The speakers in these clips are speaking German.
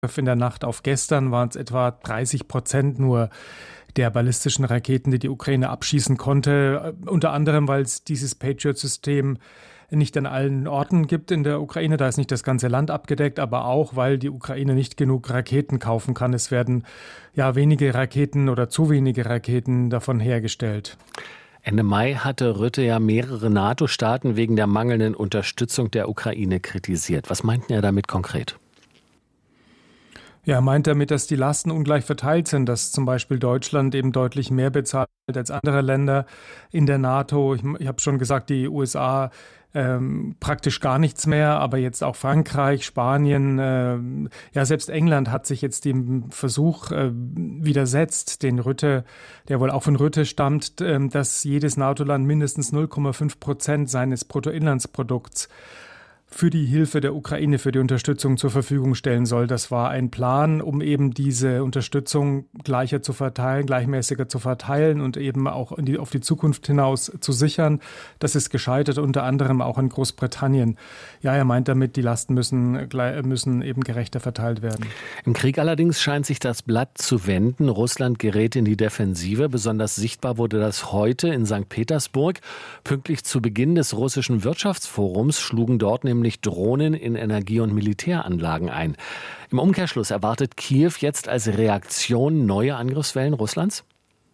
In der Nacht auf gestern waren es etwa 30% nur der ballistischen Raketen, die die Ukraine abschießen konnte. Unter anderem, weil es dieses Patriot-System nicht an allen Orten gibt in der Ukraine. Da ist nicht das ganze Land abgedeckt, aber auch, weil die Ukraine nicht genug Raketen kaufen kann. Es werden wenige Raketen oder zu wenige Raketen davon hergestellt. Ende Mai hatte Rutte ja mehrere NATO-Staaten wegen der mangelnden Unterstützung der Ukraine kritisiert. Was meinten er damit konkret? Ja, er meint damit, dass die Lasten ungleich verteilt sind, dass zum Beispiel Deutschland eben deutlich mehr bezahlt als andere Länder in der NATO. Ich habe schon gesagt, die USA praktisch gar nichts mehr, aber jetzt auch Frankreich, Spanien, selbst England hat sich jetzt dem Versuch widersetzt, den Rutte, der wohl auch von Rutte stammt, dass jedes NATO-Land mindestens 0,5% seines Bruttoinlandsprodukts für die Hilfe der Ukraine, für die Unterstützung zur Verfügung stellen soll. Das war ein Plan, um eben diese Unterstützung gleicher zu verteilen, gleichmäßiger zu verteilen und eben auch auf die Zukunft hinaus zu sichern. Das ist gescheitert, unter anderem auch in Großbritannien. Ja, er meint damit, die Lasten müssen eben gerechter verteilt werden. Im Krieg allerdings scheint sich das Blatt zu wenden. Russland gerät in die Defensive. Besonders sichtbar wurde das heute in St. Petersburg. Pünktlich zu Beginn des russischen Wirtschaftsforums schlugen dort nämlich Drohnen in Energie- und Militäranlagen ein. Im Umkehrschluss erwartet Kiew jetzt als Reaktion neue Angriffswellen Russlands?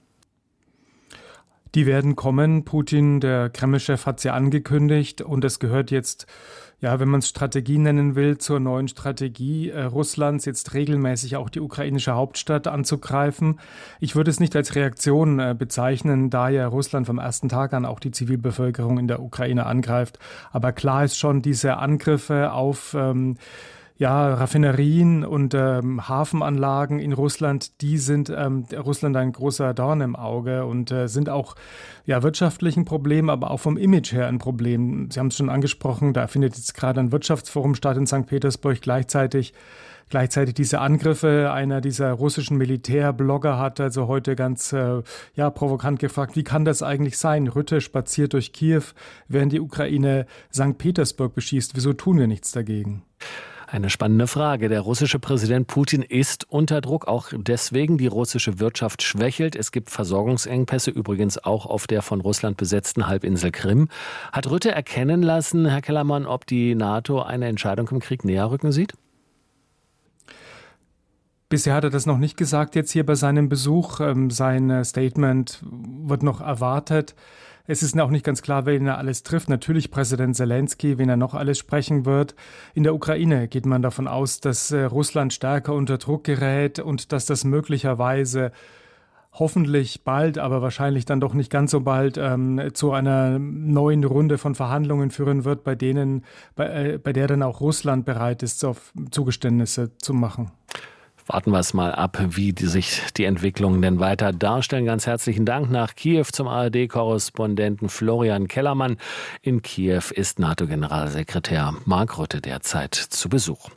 Die werden kommen. Putin, der Kreml-Chef, hat es ja angekündigt und es gehört jetzt, wenn man es Strategie nennen will, zur neuen Strategie Russlands, jetzt regelmäßig auch die ukrainische Hauptstadt anzugreifen. Ich würde es nicht als Reaktion bezeichnen, da ja Russland vom ersten Tag an auch die Zivilbevölkerung in der Ukraine angreift. Aber klar ist schon, diese Angriffe auf Raffinerien und Hafenanlagen in Russland, die sind Russland ein großer Dorn im Auge und sind auch wirtschaftlich ein Problem, aber auch vom Image her ein Problem. Sie haben es schon angesprochen, da findet jetzt gerade ein Wirtschaftsforum statt in St. Petersburg. Gleichzeitig diese Angriffe. Einer dieser russischen Militärblogger hat also heute ganz provokant gefragt, wie kann das eigentlich sein? Rutte spaziert durch Kiew, während die Ukraine St. Petersburg beschießt. Wieso tun wir nichts dagegen? Eine spannende Frage. Der russische Präsident Putin ist unter Druck, auch deswegen. Die russische Wirtschaft schwächelt. Es gibt Versorgungsengpässe, übrigens auch auf der von Russland besetzten Halbinsel Krim. Hat Rutte erkennen lassen, Herr Kellermann, ob die NATO eine Entscheidung im Krieg näher rücken sieht? Bisher hat er das noch nicht gesagt, jetzt hier bei seinem Besuch. Sein Statement wird noch erwartet. Es ist auch nicht ganz klar, wen er alles trifft. Natürlich Präsident Zelensky, wen er noch alles sprechen wird. In der Ukraine geht man davon aus, dass Russland stärker unter Druck gerät und dass das möglicherweise hoffentlich bald, aber wahrscheinlich dann doch nicht ganz so bald zu einer neuen Runde von Verhandlungen führen wird, bei der dann auch Russland bereit ist, Zugeständnisse zu machen. Warten wir es mal ab, wie sich die Entwicklungen denn weiter darstellen. Ganz herzlichen Dank nach Kiew zum ARD-Korrespondenten Florian Kellermann. In Kiew ist NATO-Generalsekretär Mark Rutte derzeit zu Besuch.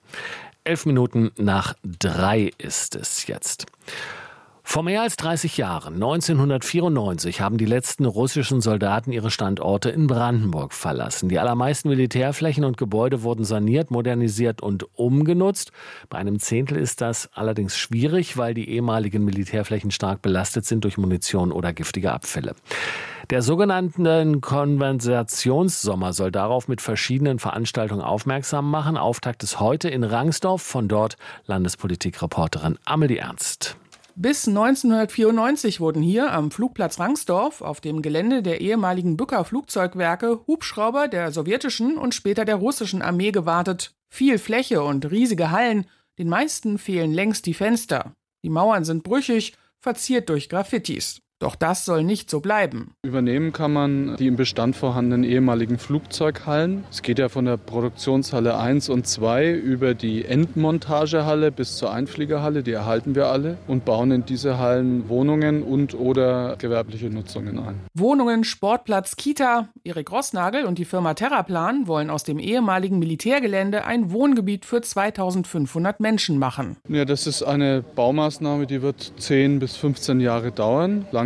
2:11 ist es jetzt. Vor mehr als 30 Jahren, 1994, haben die letzten russischen Soldaten ihre Standorte in Brandenburg verlassen. Die allermeisten Militärflächen und Gebäude wurden saniert, modernisiert und umgenutzt. Bei einem Zehntel ist das allerdings schwierig, weil die ehemaligen Militärflächen stark belastet sind durch Munition oder giftige Abfälle. Der sogenannte Konversationssommer soll darauf mit verschiedenen Veranstaltungen aufmerksam machen. Auftakt ist heute in Rangsdorf, von dort Landespolitikreporterin Amelie Ernst. Bis 1994 wurden hier am Flugplatz Rangsdorf auf dem Gelände der ehemaligen Bücker Flugzeugwerke Hubschrauber der sowjetischen und später der russischen Armee gewartet. Viel Fläche und riesige Hallen, den meisten fehlen längst die Fenster. Die Mauern sind brüchig, verziert durch Graffitis. Doch das soll nicht so bleiben. Übernehmen kann man die im Bestand vorhandenen ehemaligen Flugzeughallen. Es geht ja von der Produktionshalle 1 und 2 über die Endmontagehalle bis zur Einfliegerhalle, die erhalten wir alle und bauen in diese Hallen Wohnungen und oder gewerbliche Nutzungen ein. Wohnungen, Sportplatz, Kita. Erik Rossnagel und die Firma Terraplan wollen aus dem ehemaligen Militärgelände ein Wohngebiet für 2500 Menschen machen. Ja, das ist eine Baumaßnahme, die wird 10 bis 15 Jahre dauern.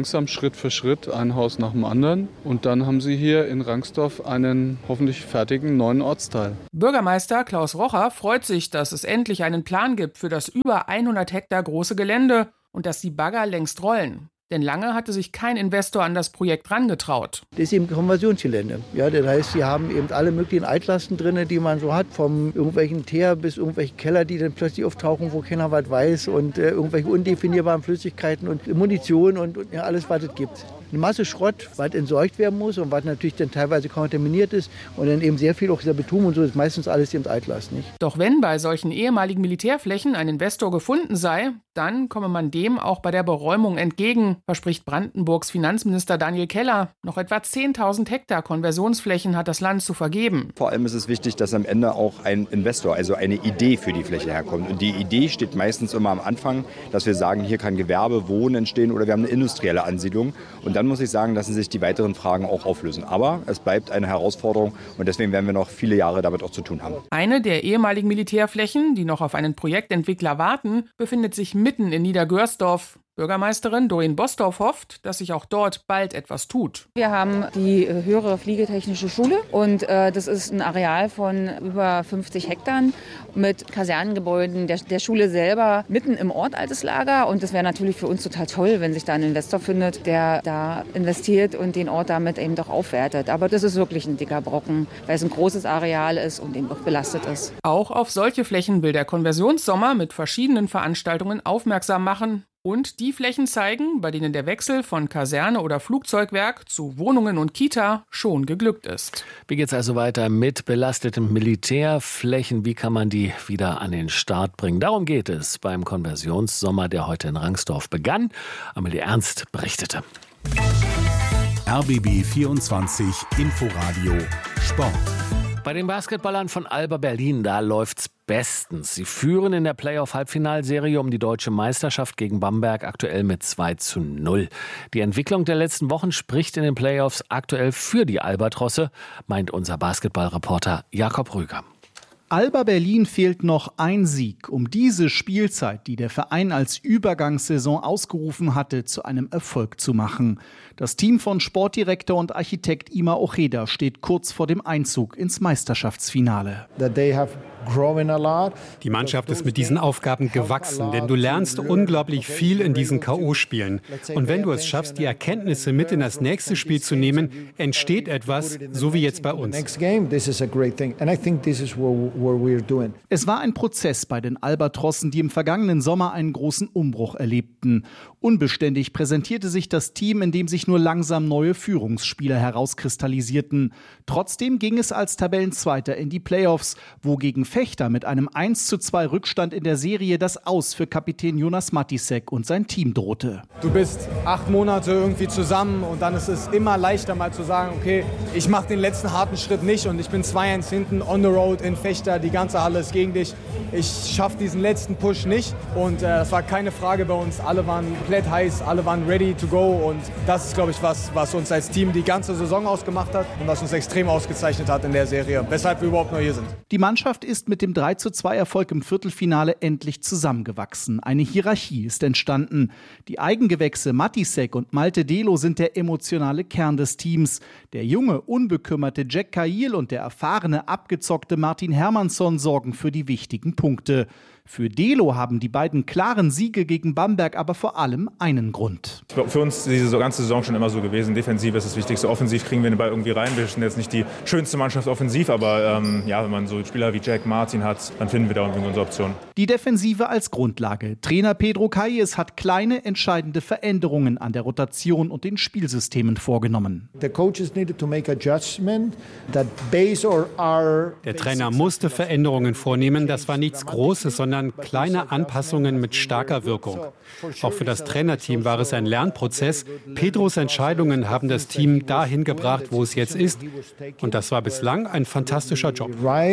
langsam Schritt für Schritt ein Haus nach dem anderen. Und dann haben sie hier in Rangsdorf einen hoffentlich fertigen neuen Ortsteil. Bürgermeister Klaus Rocher freut sich, dass es endlich einen Plan gibt für das über 100 Hektar große Gelände und dass die Bagger längst rollen. Denn lange hatte sich kein Investor an das Projekt rangetraut. Das ist eben Konversionsgelände. Ja, das heißt, sie haben eben alle möglichen Altlasten drin, die man so hat, vom irgendwelchen Teer bis irgendwelche Keller, die dann plötzlich auftauchen, wo keiner was weiß und irgendwelche undefinierbaren Flüssigkeiten und Munition und ja, alles, was es gibt. Eine Masse Schrott, was entsorgt werden muss und was natürlich dann teilweise kontaminiert ist und dann eben sehr viel auch dieser Beton und so ist meistens alles eben Altlast, nicht? Doch wenn bei solchen ehemaligen Militärflächen ein Investor gefunden sei, dann komme man dem auch bei der Beräumung entgegen, verspricht Brandenburgs Finanzminister Daniel Keller. Noch etwa 10.000 Hektar Konversionsflächen hat das Land zu vergeben. Vor allem ist es wichtig, dass am Ende auch ein Investor, also eine Idee für die Fläche herkommt. Und die Idee steht meistens immer am Anfang, dass wir sagen, hier kann Gewerbe, Wohnen entstehen oder wir haben eine industrielle Ansiedlung. Und dann muss ich sagen, lassen sich die weiteren Fragen auch auflösen. Aber es bleibt eine Herausforderung und deswegen werden wir noch viele Jahre damit auch zu tun haben. Eine der ehemaligen Militärflächen, die noch auf einen Projektentwickler warten, befindet sich mitten in Niedergörsdorf. Bürgermeisterin Doreen Bosdorf hofft, dass sich auch dort bald etwas tut. Wir haben die höhere Fliegetechnische Schule und das ist ein Areal von über 50 Hektar mit Kasernengebäuden der Schule selber mitten im Ort altes Lager. Und das wäre natürlich für uns total toll, wenn sich da ein Investor findet, der da investiert und den Ort damit eben doch aufwertet. Aber das ist wirklich ein dicker Brocken, weil es ein großes Areal ist und eben auch belastet ist. Auch auf solche Flächen will der Konversionssommer mit verschiedenen Veranstaltungen aufmerksam machen. Und die Flächen zeigen, bei denen der Wechsel von Kaserne oder Flugzeugwerk zu Wohnungen und Kita schon geglückt ist. Wie geht es also weiter mit belasteten Militärflächen? Wie kann man die wieder an den Start bringen? Darum geht es beim Konversionssommer, der heute in Rangsdorf begann. Amelie Ernst berichtete. RBB 24 Inforadio Sport. Bei den Basketballern von Alba Berlin, da läuft's bestens. Sie führen in der Playoff-Halbfinalserie um die deutsche Meisterschaft gegen Bamberg aktuell mit 2:0. Die Entwicklung der letzten Wochen spricht in den Playoffs aktuell für die Albatrosse, meint unser Basketballreporter Jakob Rüger. Alba Berlin fehlt noch ein Sieg, um diese Spielzeit, die der Verein als Übergangssaison ausgerufen hatte, zu einem Erfolg zu machen. Das Team von Sportdirektor und Architekt Ima Ojeda steht kurz vor dem Einzug ins Meisterschaftsfinale. Die Mannschaft ist mit diesen Aufgaben gewachsen, denn du lernst unglaublich viel in diesen K.O.-Spielen. Und wenn du es schaffst, die Erkenntnisse mit in das nächste Spiel zu nehmen, entsteht etwas, so wie jetzt bei uns. Es war ein Prozess bei den Albatrossen, die im vergangenen Sommer einen großen Umbruch erlebten. Unbeständig präsentierte sich das Team, in dem sich nur langsam neue Führungsspieler herauskristallisierten. Trotzdem ging es als Tabellenzweiter in die Playoffs, wo gegen Fechter mit einem 1:2 Rückstand in der Serie das Aus für Kapitän Jonas Matisek und sein Team drohte. Du bist 8 Monate irgendwie zusammen und dann ist es immer leichter mal zu sagen, okay, ich mache den letzten harten Schritt nicht und ich bin 2-1 hinten on the road in Fechter, die ganze Halle ist gegen dich. Ich schaffe diesen letzten Push nicht und das war keine Frage bei uns. Alle waren komplett heiß, alle waren ready to go und das ist, glaube ich, was uns als Team die ganze Saison ausgemacht hat und was uns extrem ausgezeichnet hat in der Serie, weshalb wir überhaupt noch hier sind. Die Mannschaft ist mit dem 3:2-Erfolg im Viertelfinale endlich zusammengewachsen. Eine Hierarchie ist entstanden. Die Eigengewächse Matisek und Malte Delo sind der emotionale Kern des Teams. Der junge, unbekümmerte Jack Cahill und der erfahrene, abgezockte Martin Hermansson sorgen für die wichtigen Punkte. Für Delo haben die beiden klaren Siege gegen Bamberg aber vor allem einen Grund. Für uns ist diese ganze Saison schon immer so gewesen. Defensiv ist das Wichtigste. Offensiv kriegen wir den Ball irgendwie rein. Wir sind jetzt nicht die schönste Mannschaft offensiv, aber wenn man so Spieler wie Jack Martin hat, dann finden wir da irgendwie unsere Option. Die Defensive als Grundlage. Trainer Pedro Calles hat kleine, entscheidende Veränderungen an der Rotation und den Spielsystemen vorgenommen. Der Trainer musste Veränderungen vornehmen. Das war nichts Großes, sondern kleine Anpassungen mit starker Wirkung. Auch für das Trainerteam war es ein Lernprozess. Pedros Entscheidungen haben das Team dahin gebracht, wo es jetzt ist. Und das war bislang ein fantastischer Job.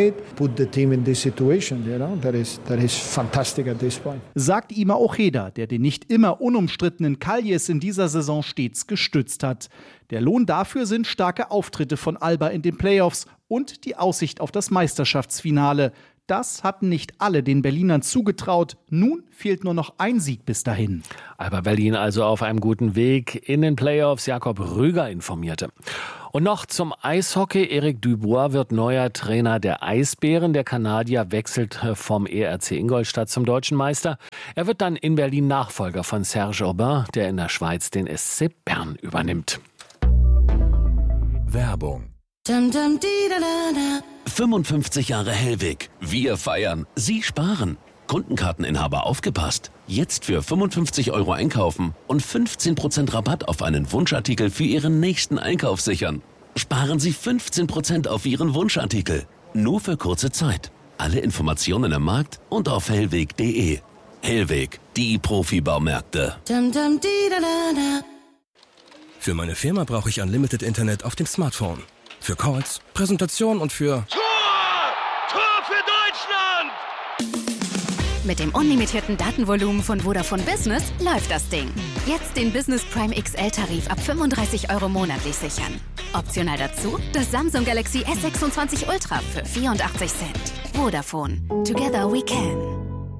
Sagt Ima Ojeda, der den nicht immer unumstrittenen Calles in dieser Saison stets gestützt hat. Der Lohn dafür sind starke Auftritte von Alba in den Playoffs und die Aussicht auf das Meisterschaftsfinale. das hatten nicht alle den Berlinern zugetraut. Nun fehlt nur noch ein Sieg bis dahin. Alba Berlin also auf einem guten Weg in den Playoffs. Jakob Rüger informierte. Und noch zum Eishockey. Eric Dubois wird neuer Trainer der Eisbären. Der Kanadier wechselt vom ERC Ingolstadt zum deutschen Meister. Er wird dann in Berlin Nachfolger von Serge Aubin, der in der Schweiz den SC Bern übernimmt. Werbung. 55 Jahre Hellweg. Wir feiern. Sie sparen. Kundenkarteninhaber aufgepasst. Jetzt für 55 € einkaufen und 15% Rabatt auf einen Wunschartikel für Ihren nächsten Einkauf sichern. Sparen Sie 15% auf Ihren Wunschartikel. Nur für kurze Zeit. Alle Informationen im Markt und auf hellweg.de. Hellweg, die Profi-Baumärkte. Für meine Firma brauche ich Unlimited Internet auf dem Smartphone. Für Calls, Präsentation und für... Tor für Deutschland! Mit dem unlimitierten Datenvolumen von Vodafone Business läuft das Ding. Jetzt den Business Prime XL-Tarif ab 35 € monatlich sichern. Optional dazu das Samsung Galaxy S26 Ultra für 84 Cent. Vodafone. Together we can.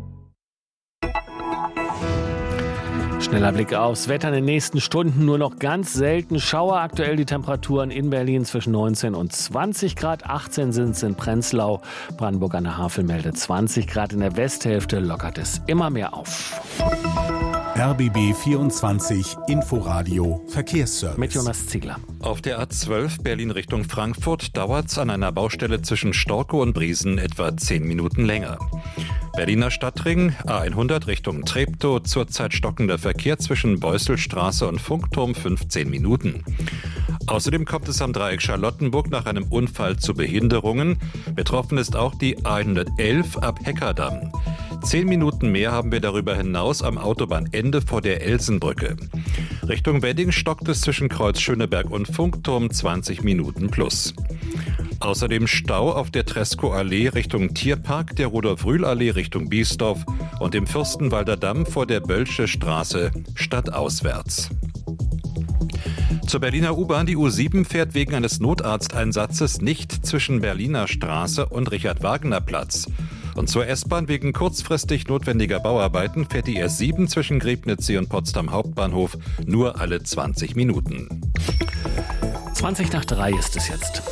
Schneller Blick aufs Wetter in den nächsten Stunden. Nur noch ganz selten Schauer. Aktuell die Temperaturen in Berlin zwischen 19 und 20 Grad. 18 sind es in Prenzlau. Brandenburg an der Havel meldet 20 Grad. In der Westhälfte lockert es immer mehr auf. RBB 24 Inforadio Verkehrsservice. Mit Jonas Ziegler. Auf der A12 Berlin Richtung Frankfurt dauert es an einer Baustelle zwischen Storkow und Briesen etwa 10 Minuten länger. Berliner Stadtring, A100 Richtung Treptow, zurzeit stockender Verkehr zwischen Beusselstraße und Funkturm 15 Minuten. Außerdem kommt es am Dreieck Charlottenburg nach einem Unfall zu Behinderungen. Betroffen ist auch die A111 ab Heckerdamm. 10 Minuten mehr haben wir darüber hinaus am Autobahnende vor der Elsenbrücke. Richtung Wedding stockt es zwischen Kreuz Schöneberg und Funkturm 20 Minuten plus. Außerdem Stau auf der Tresco-Allee Richtung Tierpark, der Rudolf-Rühl-Allee Richtung Biesdorf und dem Fürstenwalder Damm vor der Bölsche Straße stadtauswärts. Zur Berliner U-Bahn. Die U7 fährt wegen eines Notarzteinsatzes nicht zwischen Berliner Straße und Richard-Wagner-Platz. Und zur S-Bahn wegen kurzfristig notwendiger Bauarbeiten fährt die S7 zwischen Griebnitzsee und Potsdam Hauptbahnhof nur alle 20 Minuten. 20 nach 3 ist es jetzt.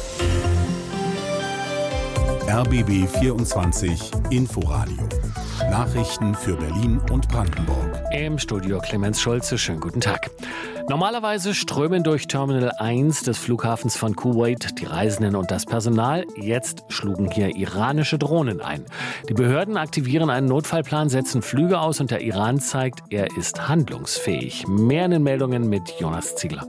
RBB 24 Inforadio. Nachrichten für Berlin und Brandenburg. Im Studio Clemens Schulze. Schönen guten Tag. Normalerweise strömen durch Terminal 1 des Flughafens von Kuwait die Reisenden und das Personal. Jetzt schlugen hier iranische Drohnen ein. Die Behörden aktivieren einen Notfallplan, setzen Flüge aus und der Iran zeigt, er ist handlungsfähig. Mehr in den Meldungen mit Jonas Ziegler.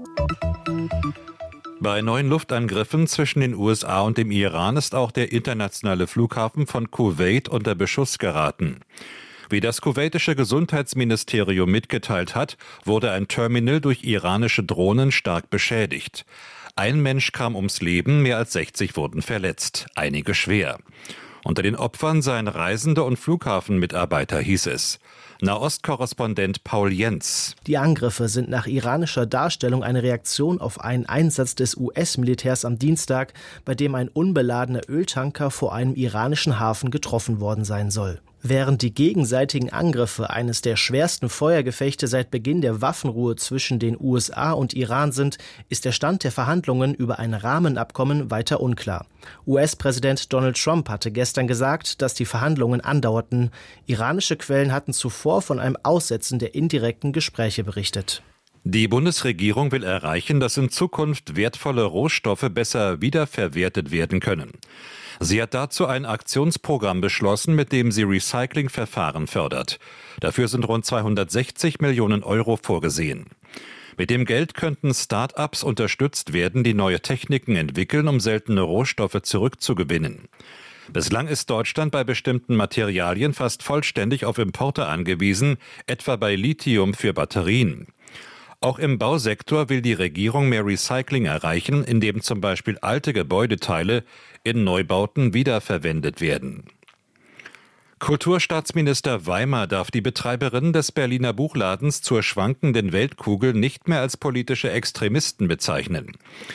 Bei neuen Luftangriffen zwischen den USA und dem Iran ist auch der internationale Flughafen von Kuwait unter Beschuss geraten. Wie das kuwaitische Gesundheitsministerium mitgeteilt hat, wurde ein Terminal durch iranische Drohnen stark beschädigt. Ein Mensch kam ums Leben, mehr als 60 wurden verletzt, einige schwer. Unter den Opfern seien Reisende und Flughafenmitarbeiter, hieß es. Nahost-Korrespondent Paul Jens. Die Angriffe sind nach iranischer Darstellung eine Reaktion auf einen Einsatz des US-Militärs am Dienstag, bei dem ein unbeladener Öltanker vor einem iranischen Hafen getroffen worden sein soll. Während die gegenseitigen Angriffe eines der schwersten Feuergefechte seit Beginn der Waffenruhe zwischen den USA und Iran sind, ist der Stand der Verhandlungen über ein Rahmenabkommen weiter unklar. US-Präsident Donald Trump hatte gestern gesagt, dass die Verhandlungen andauerten. Iranische Quellen hatten zuvor von einem Aussetzen der indirekten Gespräche berichtet. Die Bundesregierung will erreichen, dass in Zukunft wertvolle Rohstoffe besser wiederverwertet werden können. Sie hat dazu ein Aktionsprogramm beschlossen, mit dem sie Recyclingverfahren fördert. Dafür sind rund 260 Millionen € vorgesehen. Mit dem Geld könnten Start-ups unterstützt werden, die neue Techniken entwickeln, um seltene Rohstoffe zurückzugewinnen. Bislang ist Deutschland bei bestimmten Materialien fast vollständig auf Importe angewiesen, etwa bei Lithium für Batterien. Auch im Bausektor will die Regierung mehr Recycling erreichen, indem zum Beispiel alte Gebäudeteile in Neubauten wiederverwendet werden. Kulturstaatsminister Weimer darf die Betreiberin des Berliner Buchladens zur schwankenden Weltkugel nicht mehr als politische Extremisten bezeichnen.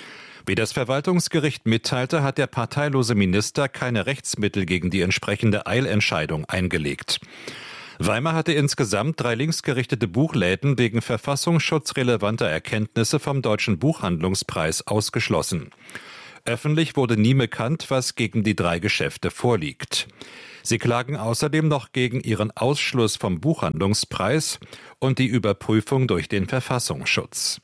Wie das Verwaltungsgericht mitteilte, hat der parteilose Minister keine Rechtsmittel gegen die entsprechende Eilentscheidung eingelegt. Weimar hatte insgesamt 3 linksgerichtete Buchläden wegen verfassungsschutzrelevanter Erkenntnisse vom Deutschen Buchhandlungspreis ausgeschlossen. Öffentlich wurde nie bekannt, was gegen die 3 Geschäfte vorliegt. Sie klagen außerdem noch gegen ihren Ausschluss vom Buchhandlungspreis und die Überprüfung durch den Verfassungsschutz.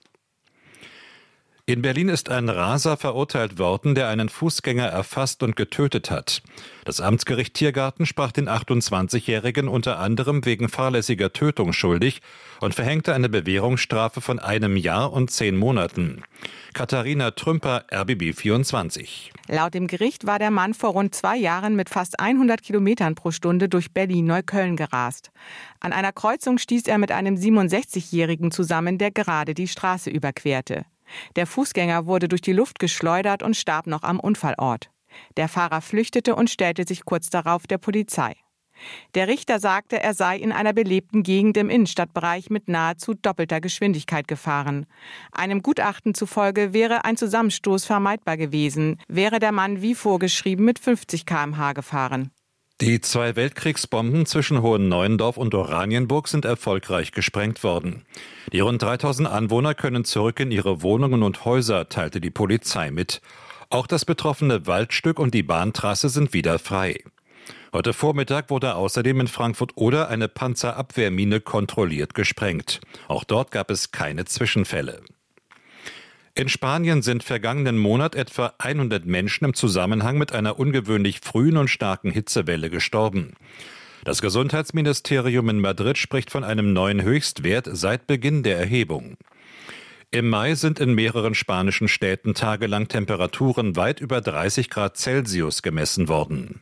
In Berlin ist ein Raser verurteilt worden, der einen Fußgänger erfasst und getötet hat. Das Amtsgericht Tiergarten sprach den 28-Jährigen unter anderem wegen fahrlässiger Tötung schuldig und verhängte eine Bewährungsstrafe von 1 Jahr und 10 Monaten. Katharina Trümper, RBB 24. Laut dem Gericht war der Mann vor rund 2 Jahren mit fast 100 Kilometern pro Stunde durch Berlin-Neukölln gerast. An einer Kreuzung stieß er mit einem 67-Jährigen zusammen, der gerade die Straße überquerte. Der Fußgänger wurde durch die Luft geschleudert und starb noch am Unfallort. Der Fahrer flüchtete und stellte sich kurz darauf der Polizei. Der Richter sagte, er sei in einer belebten Gegend im Innenstadtbereich mit nahezu doppelter Geschwindigkeit gefahren. Einem Gutachten zufolge wäre ein Zusammenstoß vermeidbar gewesen, wäre der Mann wie vorgeschrieben mit 50 km/h gefahren. Die 2 Weltkriegsbomben zwischen Hohen-Neuendorf und Oranienburg sind erfolgreich gesprengt worden. Die rund 3000 Anwohner können zurück in ihre Wohnungen und Häuser, teilte die Polizei mit. Auch das betroffene Waldstück und die Bahntrasse sind wieder frei. Heute Vormittag wurde außerdem in Frankfurt-Oder eine Panzerabwehrmine kontrolliert gesprengt. Auch dort gab es keine Zwischenfälle. In Spanien sind vergangenen Monat etwa 100 Menschen im Zusammenhang mit einer ungewöhnlich frühen und starken Hitzewelle gestorben. Das Gesundheitsministerium in Madrid spricht von einem neuen Höchstwert seit Beginn der Erhebung. Im Mai sind in mehreren spanischen Städten tagelang Temperaturen weit über 30 Grad Celsius gemessen worden.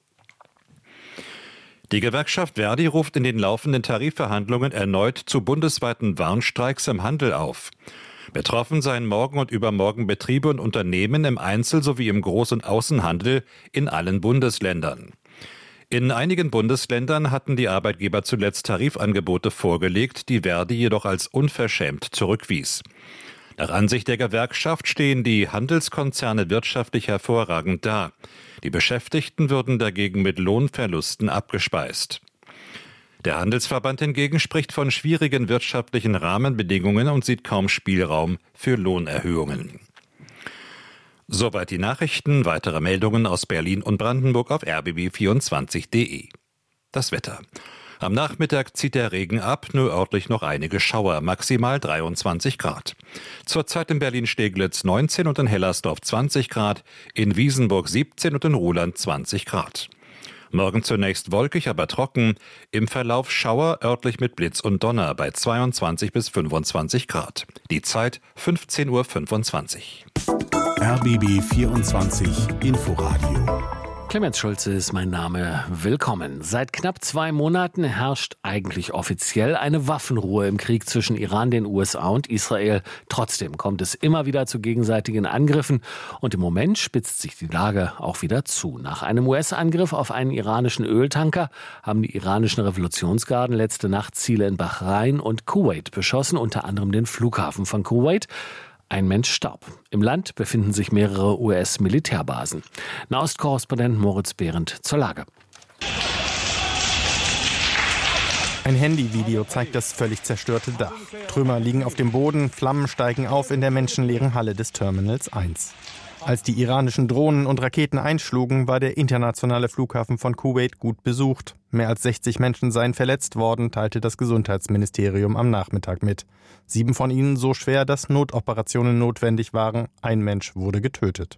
Die Gewerkschaft Verdi ruft in den laufenden Tarifverhandlungen erneut zu bundesweiten Warnstreiks im Handel auf. Betroffen seien morgen und übermorgen Betriebe und Unternehmen im Einzel- sowie im Groß- und Außenhandel in allen Bundesländern. In einigen Bundesländern hatten die Arbeitgeber zuletzt Tarifangebote vorgelegt, die Verdi jedoch als unverschämt zurückwies. Nach Ansicht der Gewerkschaft stehen die Handelskonzerne wirtschaftlich hervorragend da. Die Beschäftigten würden dagegen mit Lohnverlusten abgespeist. Der Handelsverband hingegen spricht von schwierigen wirtschaftlichen Rahmenbedingungen und sieht kaum Spielraum für Lohnerhöhungen. Soweit die Nachrichten. Weitere Meldungen aus Berlin und Brandenburg auf rbb24.de. Das Wetter. Am Nachmittag zieht der Regen ab, nur örtlich noch einige Schauer, maximal 23 Grad. Zurzeit in Berlin-Steglitz 19 und in Hellersdorf 20 Grad, in Wiesenburg 17 und in Ruhland 20 Grad. Morgen zunächst wolkig, aber trocken. Im Verlauf Schauer, örtlich mit Blitz und Donner bei 22 bis 25 Grad. Die Zeit 15:25 Uhr. RBB 24 Inforadio. Clemens Schulze ist mein Name. Willkommen. Seit knapp 2 Monaten herrscht eigentlich offiziell eine Waffenruhe im Krieg zwischen Iran, den USA und Israel. Trotzdem kommt es immer wieder zu gegenseitigen Angriffen und im Moment spitzt sich die Lage auch wieder zu. Nach einem US-Angriff auf einen iranischen Öltanker haben die iranischen Revolutionsgarden letzte Nacht Ziele in Bahrain und Kuwait beschossen, unter anderem den Flughafen von Kuwait. Ein Mensch starb. Im Land befinden sich mehrere US-Militärbasen. Nahostkorrespondent Moritz Behrendt zur Lage. Ein Handyvideo zeigt das völlig zerstörte Dach. Trümmer liegen auf dem Boden, Flammen steigen auf in der menschenleeren Halle des Terminals 1. Als die iranischen Drohnen und Raketen einschlugen, war der internationale Flughafen von Kuwait gut besucht. Mehr als 60 Menschen seien verletzt worden, teilte das Gesundheitsministerium am Nachmittag mit. 7 von ihnen so schwer, dass Notoperationen notwendig waren. Ein Mensch wurde getötet.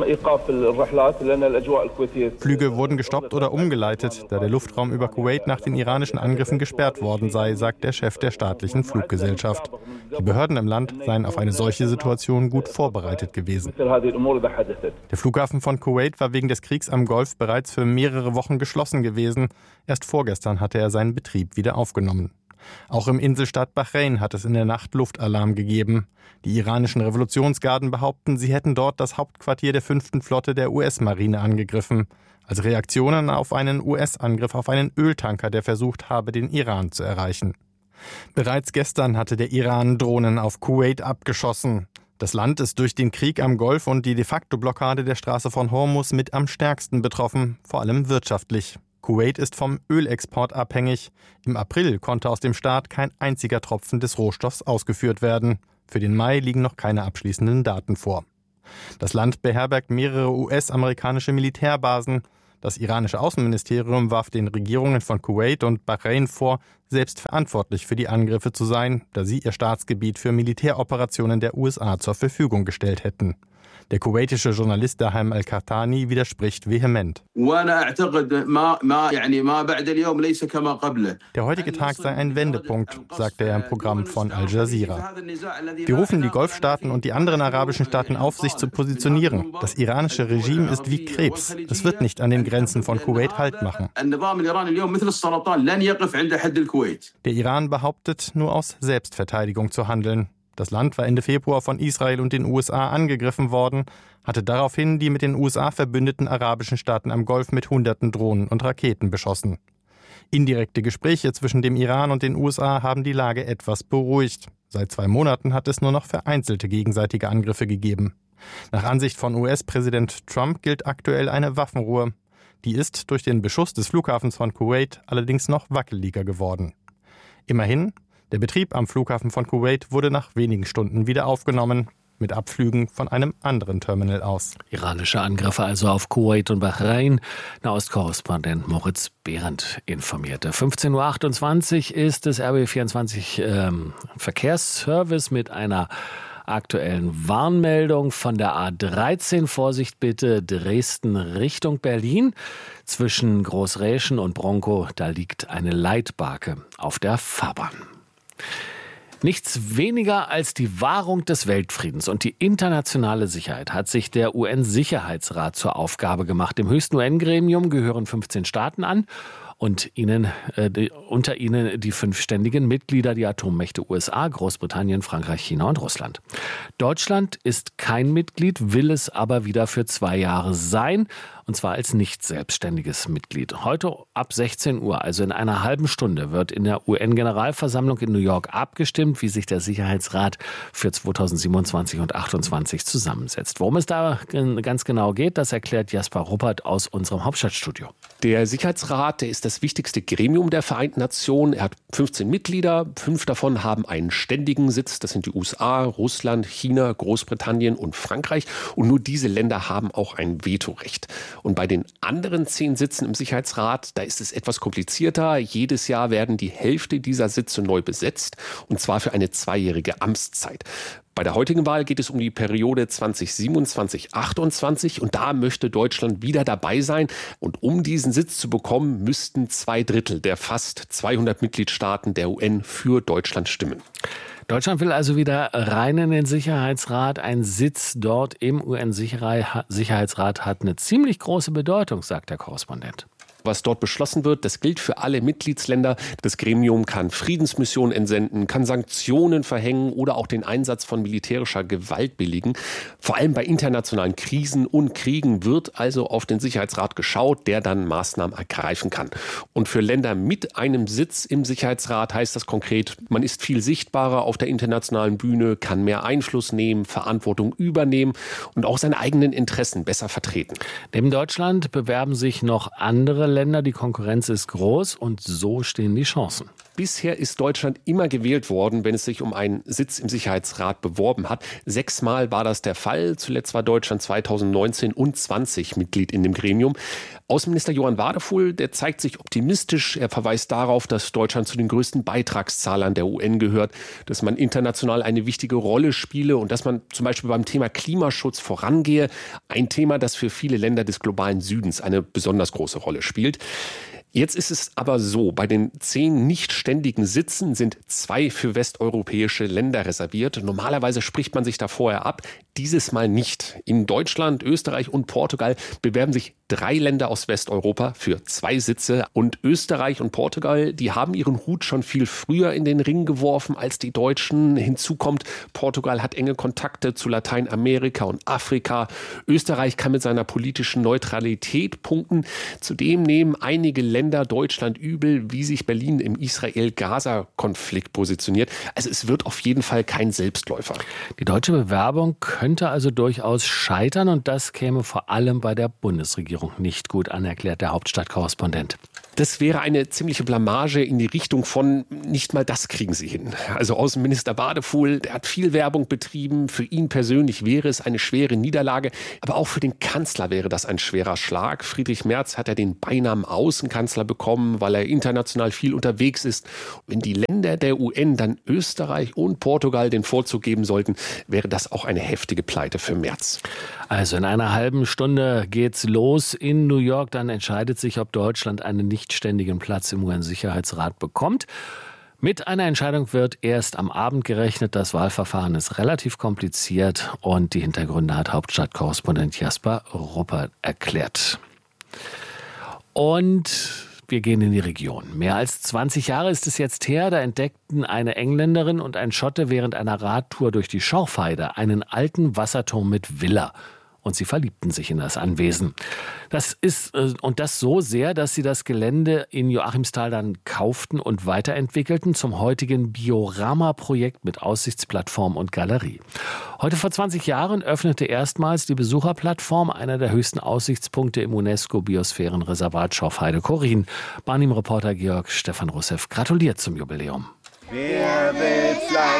Flüge wurden gestoppt oder umgeleitet, da der Luftraum über Kuwait nach den iranischen Angriffen gesperrt worden sei, sagt der Chef der staatlichen Fluggesellschaft. Die Behörden im Land seien auf eine solche Situation gut vorbereitet gewesen. Der Flughafen von Kuwait war wegen des Kriegs am Golf bereits für mehrere Wochen geschlossen gewesen. Erst vorgestern hatte er seinen Betrieb wieder aufgenommen. Auch im Inselstaat Bahrain hat es in der Nacht Luftalarm gegeben. Die iranischen Revolutionsgarden behaupten, sie hätten dort das Hauptquartier der 5. Flotte der US-Marine angegriffen. Als Reaktionen auf einen US-Angriff auf einen Öltanker, der versucht habe, den Iran zu erreichen. Bereits gestern hatte der Iran Drohnen auf Kuwait abgeschossen. Das Land ist durch den Krieg am Golf und die De-facto-Blockade der Straße von Hormuz mit am stärksten betroffen, vor allem wirtschaftlich. Kuwait ist vom Ölexport abhängig. Im April konnte aus dem Staat kein einziger Tropfen des Rohstoffs ausgeführt werden. Für den Mai liegen noch keine abschließenden Daten vor. Das Land beherbergt mehrere US-amerikanische Militärbasen. Das iranische Außenministerium warf den Regierungen von Kuwait und Bahrain vor, selbst verantwortlich für die Angriffe zu sein, da sie ihr Staatsgebiet für Militäroperationen der USA zur Verfügung gestellt hätten. Der kuwaitische Journalist Dahem Al-Qahtani widerspricht vehement. Der heutige Tag sei ein Wendepunkt, sagte er im Programm von Al Jazeera. Wir rufen die Golfstaaten und die anderen arabischen Staaten auf, sich zu positionieren. Das iranische Regime ist wie Krebs. Es wird nicht an den Grenzen von Kuwait Halt machen. Der Iran behauptet, nur aus Selbstverteidigung zu handeln. Das Land war Ende Februar von Israel und den USA angegriffen worden, hatte daraufhin die mit den USA verbündeten arabischen Staaten am Golf mit Hunderten Drohnen und Raketen beschossen. Indirekte Gespräche zwischen dem Iran und den USA haben die Lage etwas beruhigt. Seit 2 Monaten hat es nur noch vereinzelte gegenseitige Angriffe gegeben. Nach Ansicht von US-Präsident Trump gilt aktuell eine Waffenruhe. Die ist durch den Beschuss des Flughafens von Kuwait allerdings noch wackeliger geworden. Immerhin, der Betrieb am Flughafen von Kuwait wurde nach wenigen Stunden wieder aufgenommen, mit Abflügen von einem anderen Terminal aus. Iranische Angriffe also auf Kuwait und Bahrain. Nahostkorrespondent Moritz Behrendt informierte. 15.28 Uhr ist das RBB24 Verkehrsservice mit einer aktuellen Warnmeldung von der A13. Vorsicht bitte, Dresden Richtung Berlin. Zwischen Großräschen und Bronkow, da liegt eine Leitbarke auf der Fahrbahn. Nichts weniger als die Wahrung des Weltfriedens und die internationale Sicherheit hat sich der UN-Sicherheitsrat zur Aufgabe gemacht. Dem höchsten UN-Gremium gehören 15 Staaten an und unter ihnen die 5 ständigen Mitglieder, die Atommächte USA, Großbritannien, Frankreich, China und Russland. Deutschland ist kein Mitglied, will es aber wieder für 2 Jahre sein. Und zwar als nicht selbstständiges Mitglied. Heute ab 16 Uhr, also in einer halben Stunde, wird in der UN-Generalversammlung in New York abgestimmt, wie sich der Sicherheitsrat für 2027 und 2028 zusammensetzt. Worum es da ganz genau geht, das erklärt Jasper Ruppert aus unserem Hauptstadtstudio. Der Sicherheitsrat, der ist das wichtigste Gremium der Vereinten Nationen. Er hat 15 Mitglieder, 5 davon haben einen ständigen Sitz. Das sind die USA, Russland, China, Großbritannien und Frankreich. Und nur diese Länder haben auch ein Vetorecht. Und bei den anderen 10 Sitzen im Sicherheitsrat, da ist es etwas komplizierter. Jedes Jahr werden die Hälfte dieser Sitze neu besetzt, und zwar für eine 2-jährige Amtszeit. Bei der heutigen Wahl geht es um die Periode 2027-28 und da möchte Deutschland wieder dabei sein. Und um diesen Sitz zu bekommen, müssten 2/3 der fast 200 Mitgliedstaaten der UN für Deutschland stimmen. Deutschland will also wieder rein in den Sicherheitsrat. Ein Sitz dort im UN-Sicherheitsrat hat eine ziemlich große Bedeutung, sagt der Korrespondent. Was dort beschlossen wird, das gilt für alle Mitgliedsländer. Das Gremium kann Friedensmissionen entsenden, kann Sanktionen verhängen oder auch den Einsatz von militärischer Gewalt billigen. Vor allem bei internationalen Krisen und Kriegen wird also auf den Sicherheitsrat geschaut, der dann Maßnahmen ergreifen kann. Und für Länder mit einem Sitz im Sicherheitsrat heißt das konkret, man ist viel sichtbarer auf der internationalen Bühne, kann mehr Einfluss nehmen, Verantwortung übernehmen und auch seine eigenen Interessen besser vertreten. Neben Deutschland bewerben sich noch andere Länder, die Konkurrenz ist groß und so stehen die Chancen. Bisher ist Deutschland immer gewählt worden, wenn es sich um einen Sitz im Sicherheitsrat beworben hat. 6-mal war das der Fall. Zuletzt war Deutschland 2019 und 20 Mitglied in dem Gremium. Außenminister Johann Wadefuhl, der zeigt sich optimistisch. Er verweist darauf, dass Deutschland zu den größten Beitragszahlern der UN gehört, dass man international eine wichtige Rolle spiele und dass man zum Beispiel beim Thema Klimaschutz vorangehe. Ein Thema, das für viele Länder des globalen Südens eine besonders große Rolle spielt. Jetzt ist es aber so, bei den 10 nicht ständigen Sitzen sind 2 für westeuropäische Länder reserviert. Normalerweise spricht man sich da vorher ab, dieses Mal nicht. In Deutschland, Österreich und Portugal bewerben sich 3 Länder aus Westeuropa für 2 Sitze. Und Österreich und Portugal, die haben ihren Hut schon viel früher in den Ring geworfen als die Deutschen. Hinzu kommt, Portugal hat enge Kontakte zu Lateinamerika und Afrika. Österreich kann mit seiner politischen Neutralität punkten. Zudem nehmen einige Länder Länder Deutschland übel, wie sich Berlin im Israel-Gaza-Konflikt positioniert. Also es wird auf jeden Fall kein Selbstläufer. Die deutsche Bewerbung könnte also durchaus scheitern und das käme vor allem bei der Bundesregierung nicht gut an, erklärt der Hauptstadtkorrespondent. Das wäre eine ziemliche Blamage in die Richtung von nicht mal das kriegen sie hin. Also Außenminister Wadefuhl, der hat viel Werbung betrieben. Für ihn persönlich wäre es eine schwere Niederlage. Aber auch für den Kanzler wäre das ein schwerer Schlag. Friedrich Merz hat ja den Beinamen Außenkanzler bekommen, weil er international viel unterwegs ist. Wenn die Länder der UN dann Österreich und Portugal den Vorzug geben sollten, wäre das auch eine heftige Pleite für Merz. Also in einer halben Stunde geht's los in New York. Dann entscheidet sich, ob Deutschland einen nichtständigen Platz im UN-Sicherheitsrat bekommt. Mit einer Entscheidung wird erst am Abend gerechnet. Das Wahlverfahren ist relativ kompliziert und die Hintergründe hat Hauptstadtkorrespondent Jasper Ruppert erklärt. Und wir gehen in die Region. Mehr als 20 Jahre ist es jetzt her, da entdeckten eine Engländerin und ein Schotte während einer Radtour durch die Schorfheide einen alten Wasserturm mit Villa. Und sie verliebten sich in das Anwesen. Das so sehr, dass sie das Gelände in Joachimsthal dann kauften und weiterentwickelten zum heutigen Biorama-Projekt mit Aussichtsplattform und Galerie. Heute vor 20 Jahren öffnete erstmals die Besucherplattform, einer der höchsten Aussichtspunkte im UNESCO-Biosphärenreservat Schorfheide-Chorin. Barnim-Reporter Georg Stefan Russev gratuliert zum Jubiläum. Wer will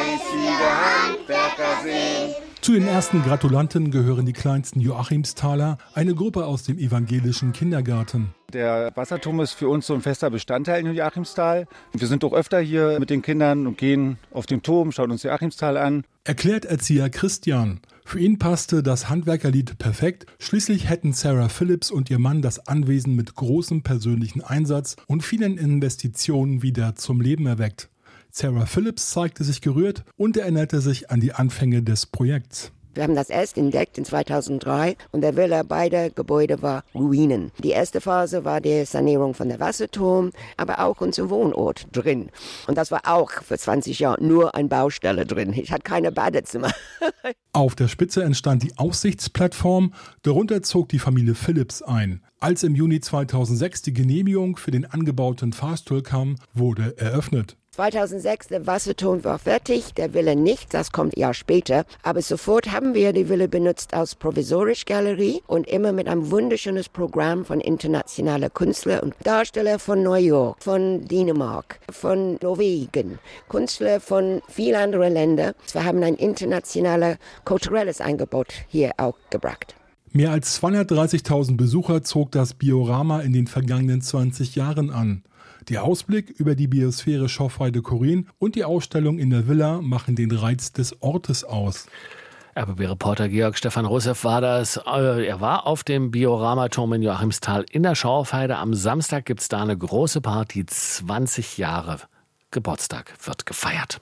fleißige Handwerker sehen? Zu den ersten Gratulanten gehören die kleinsten Joachimsthaler, eine Gruppe aus dem evangelischen Kindergarten. Der Wasserturm ist für uns so ein fester Bestandteil in Joachimsthal. Wir sind auch öfter hier mit den Kindern und gehen auf den Turm, schauen uns Joachimsthal an. Erklärt Erzieher Christian. Für ihn passte das Handwerkerlied perfekt. Schließlich hätten Sarah Phillips und ihr Mann das Anwesen mit großem persönlichen Einsatz und vielen Investitionen wieder zum Leben erweckt. Sarah Phillips zeigte sich gerührt und erinnerte sich an die Anfänge des Projekts. Wir haben das erst entdeckt in 2003 und der Villa beider Gebäude war Ruinen. Die erste Phase war die Sanierung von der Wasserturm, aber auch unser Wohnort drin. Und das war auch für 20 Jahre nur eine Baustelle drin. Ich hatte keine Badezimmer. Auf der Spitze entstand die Aussichtsplattform, darunter zog die Familie Phillips ein. Als im Juni 2006 die Genehmigung für den angebauten Fahrstuhl kam, wurde eröffnet. 2006, der Wasserturm war fertig, der Villa nicht, das kommt ein Jahr später. Aber sofort haben wir die Villa benutzt als provisorische Galerie und immer mit einem wunderschönes Programm von internationalen Künstlern und Darstellern von New York, von Dänemark, von Norwegen, Künstler von vielen anderen Ländern. Wir haben ein internationales kulturelles Angebot hier auch gebracht. Mehr als 230.000 Besucher zog das Biorama in den vergangenen 20 Jahren an. Der Ausblick über die Biosphäre Schorfheide-Chorin und die Ausstellung in der Villa machen den Reiz des Ortes aus. RBB-Reporter Georg Stefan Russev war das. Er war auf dem Bioramaturm in Joachimsthal in der Schorfheide. Am Samstag gibt es da eine große Party. 20 Jahre Geburtstag wird gefeiert.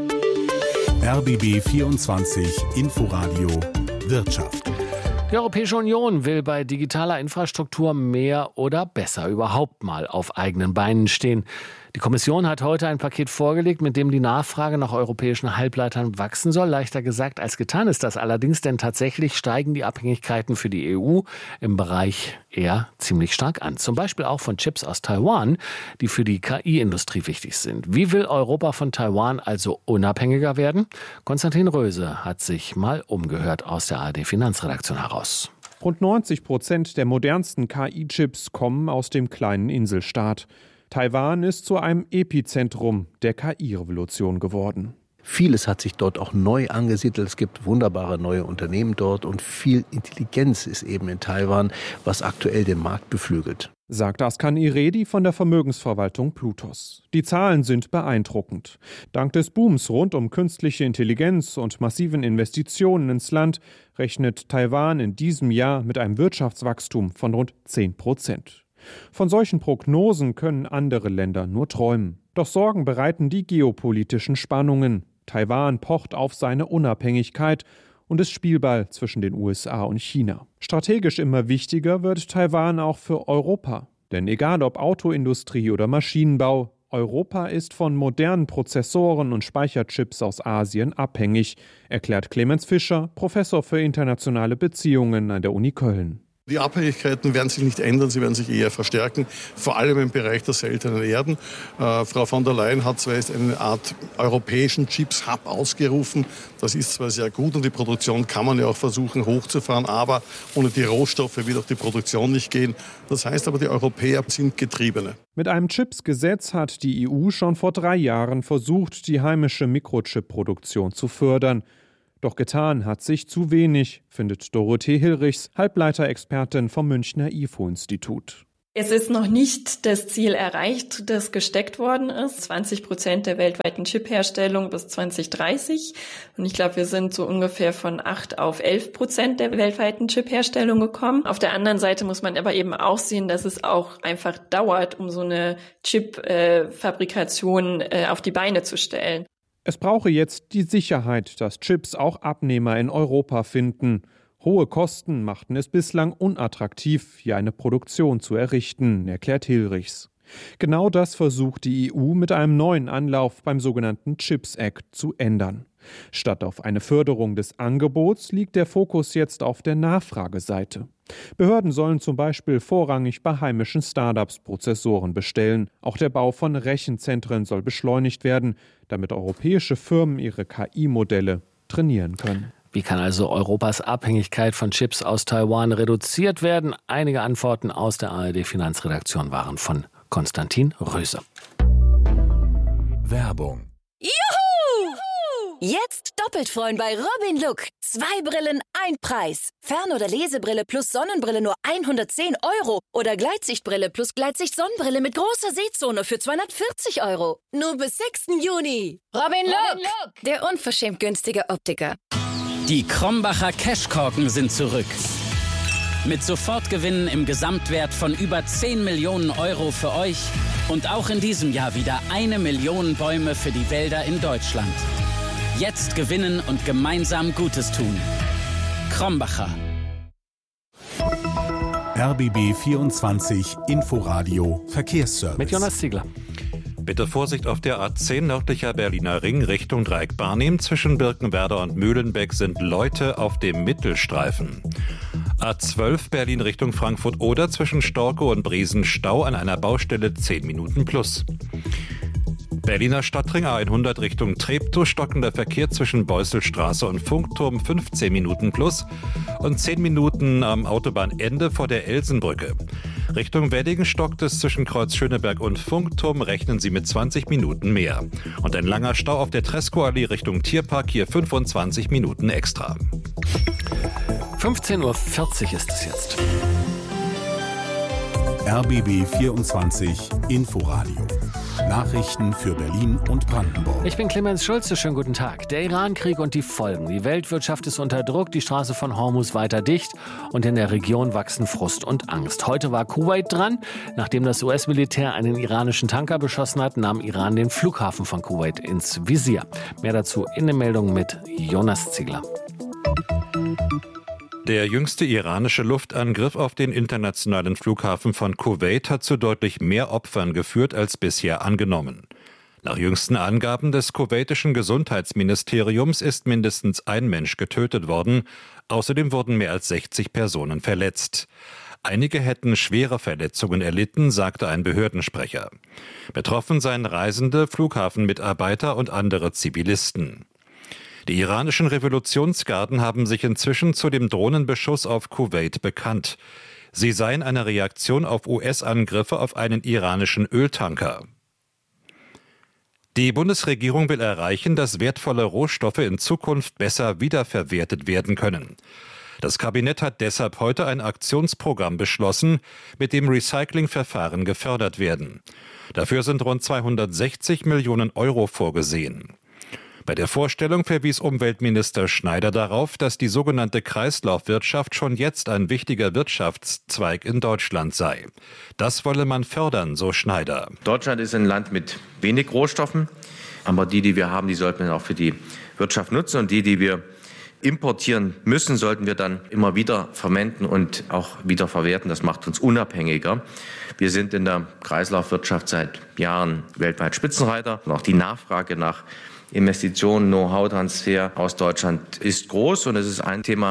RBB 24 Inforadio Wirtschaft. Die Europäische Union will bei digitaler Infrastruktur mehr oder besser überhaupt mal auf eigenen Beinen stehen. Die Kommission hat heute ein Paket vorgelegt, mit dem die Nachfrage nach europäischen Halbleitern wachsen soll. Leichter gesagt als getan ist das allerdings, denn tatsächlich steigen die Abhängigkeiten für die EU im Bereich eher ziemlich stark an. Zum Beispiel auch von Chips aus Taiwan, die für die KI-Industrie wichtig sind. Wie will Europa von Taiwan also unabhängiger werden? Konstantin Röse hat sich mal umgehört aus der ARD-Finanzredaktion heraus. Rund 90% der modernsten KI-Chips kommen aus dem kleinen Inselstaat. Taiwan ist zu einem Epizentrum der KI-Revolution geworden. Vieles hat sich dort auch neu angesiedelt. Es gibt wunderbare neue Unternehmen dort und viel Intelligenz ist eben in Taiwan, was aktuell den Markt beflügelt. Sagt Askan Iredi von der Vermögensverwaltung Plutos. Die Zahlen sind beeindruckend. Dank des Booms rund um künstliche Intelligenz und massiven Investitionen ins Land rechnet Taiwan in diesem Jahr mit einem Wirtschaftswachstum von rund 10%. Von solchen Prognosen können andere Länder nur träumen. Doch Sorgen bereiten die geopolitischen Spannungen. Taiwan pocht auf seine Unabhängigkeit und ist Spielball zwischen den USA und China. Strategisch immer wichtiger wird Taiwan auch für Europa. Denn egal ob Autoindustrie oder Maschinenbau, Europa ist von modernen Prozessoren und Speicherchips aus Asien abhängig, erklärt Clemens Fischer, Professor für internationale Beziehungen an der Uni Köln. Die Abhängigkeiten werden sich nicht ändern, sie werden sich eher verstärken, vor allem im Bereich der seltenen Erden. Frau von der Leyen hat zwar jetzt eine Art europäischen Chips-Hub ausgerufen, das ist zwar sehr gut und die Produktion kann man ja auch versuchen hochzufahren, aber ohne die Rohstoffe wird auch die Produktion nicht gehen. Das heißt aber, die Europäer sind Getriebene. Mit einem Chips-Gesetz hat die EU schon vor 3 Jahren versucht, die heimische Mikrochip-Produktion zu fördern. Doch getan hat sich zu wenig, findet Dorothee Hilrichs, Halbleiterexpertin vom Münchner IFO-Institut. Es ist noch nicht das Ziel erreicht, das gesteckt worden ist. 20% der weltweiten Chipherstellung bis 2030. Und ich glaube, wir sind so ungefähr von 8 auf 11% der weltweiten Chipherstellung gekommen. Auf der anderen Seite muss man aber eben auch sehen, dass es auch einfach dauert, um so eine Chip-Fabrikation auf die Beine zu stellen. Es brauche jetzt die Sicherheit, dass Chips auch Abnehmer in Europa finden. Hohe Kosten machten es bislang unattraktiv, hier eine Produktion zu errichten, erklärt Hilrichs. Genau das versucht die EU mit einem neuen Anlauf beim sogenannten Chips Act zu ändern. Statt auf eine Förderung des Angebots liegt der Fokus jetzt auf der Nachfrageseite. Behörden sollen zum Beispiel vorrangig bei heimischen Startups Prozessoren bestellen. Auch der Bau von Rechenzentren soll beschleunigt werden, damit europäische Firmen ihre KI-Modelle trainieren können. Wie kann also Europas Abhängigkeit von Chips aus Taiwan reduziert werden? Einige Antworten aus der ARD-Finanzredaktion waren von Konstantin Röse. Werbung. Juhu! Jetzt doppelt freuen bei Robin Look. 2 Brillen, 1 Preis. Fern- oder Lesebrille plus Sonnenbrille nur 110 € oder Gleitsichtbrille plus Gleitsicht-Sonnenbrille mit großer Sehzone für 240 €. Nur bis 6. Juni. Robin Look, der unverschämt günstige Optiker. Die Krombacher Cashkorken sind zurück. Mit Sofortgewinnen im Gesamtwert von über 10 Millionen € für euch und auch in diesem Jahr wieder 1 Million Bäume für die Wälder in Deutschland. Jetzt gewinnen und gemeinsam Gutes tun. Krombacher. RBB 24 Inforadio Verkehrsservice. Mit Jonas Ziegler. Bitte Vorsicht auf der A10 nördlicher Berliner Ring Richtung Dreieck Barnim. Zwischen Birkenwerder und Mühlenbeck sind Leute auf dem Mittelstreifen. A12 Berlin Richtung Frankfurt oder zwischen Storkow und Briesen Stau an einer Baustelle 10 Minuten plus. Berliner Stadtring A100 Richtung Treptow, stockender Verkehr zwischen Beusselstraße und Funkturm 15 Minuten plus und 10 Minuten am Autobahnende vor der Elsenbrücke. Richtung Wedding stockt es zwischen Kreuz Schöneberg und Funkturm, rechnen Sie mit 20 Minuten mehr. Und ein langer Stau auf der Treskoallee Richtung Tierpark, hier 25 Minuten extra. 15:40 Uhr ist es jetzt. RBB 24 Inforadio. Nachrichten für Berlin und Brandenburg. Ich bin Clemens Schulze, schönen guten Tag. Der Iran-Krieg und die Folgen. Die Weltwirtschaft ist unter Druck, die Straße von Hormuz weiter dicht und in der Region wachsen Frust und Angst. Heute war Kuwait dran. Nachdem das US-Militär einen iranischen Tanker beschossen hat, nahm Iran den Flughafen von Kuwait ins Visier. Mehr dazu in den Meldungen mit Jonas Ziegler. Der jüngste iranische Luftangriff auf den internationalen Flughafen von Kuwait hat zu deutlich mehr Opfern geführt als bisher angenommen. Nach jüngsten Angaben des kuwaitischen Gesundheitsministeriums ist mindestens ein Mensch getötet worden. Außerdem wurden mehr als 60 Personen verletzt. Einige hätten schwere Verletzungen erlitten, sagte ein Behördensprecher. Betroffen seien Reisende, Flughafenmitarbeiter und andere Zivilisten. Die iranischen Revolutionsgarden haben sich inzwischen zu dem Drohnenbeschuss auf Kuwait bekannt. Sie seien eine Reaktion auf US-Angriffe auf einen iranischen Öltanker. Die Bundesregierung will erreichen, dass wertvolle Rohstoffe in Zukunft besser wiederverwertet werden können. Das Kabinett hat deshalb heute ein Aktionsprogramm beschlossen, mit dem Recyclingverfahren gefördert werden. Dafür sind rund 260 Millionen € vorgesehen. Bei der Vorstellung verwies Umweltminister Schneider darauf, dass die sogenannte Kreislaufwirtschaft schon jetzt ein wichtiger Wirtschaftszweig in Deutschland sei. Das wolle man fördern, so Schneider. Deutschland ist ein Land mit wenig Rohstoffen, aber die wir haben, die sollten wir auch für die Wirtschaft nutzen und die wir importieren müssen, sollten wir dann immer wieder verwenden und auch wieder verwerten. Das macht uns unabhängiger. Wir sind in der Kreislaufwirtschaft seit Jahren weltweit Spitzenreiter und auch die Nachfrage nach Investitionen, Know-how-Transfer aus Deutschland ist groß und es ist ein Thema,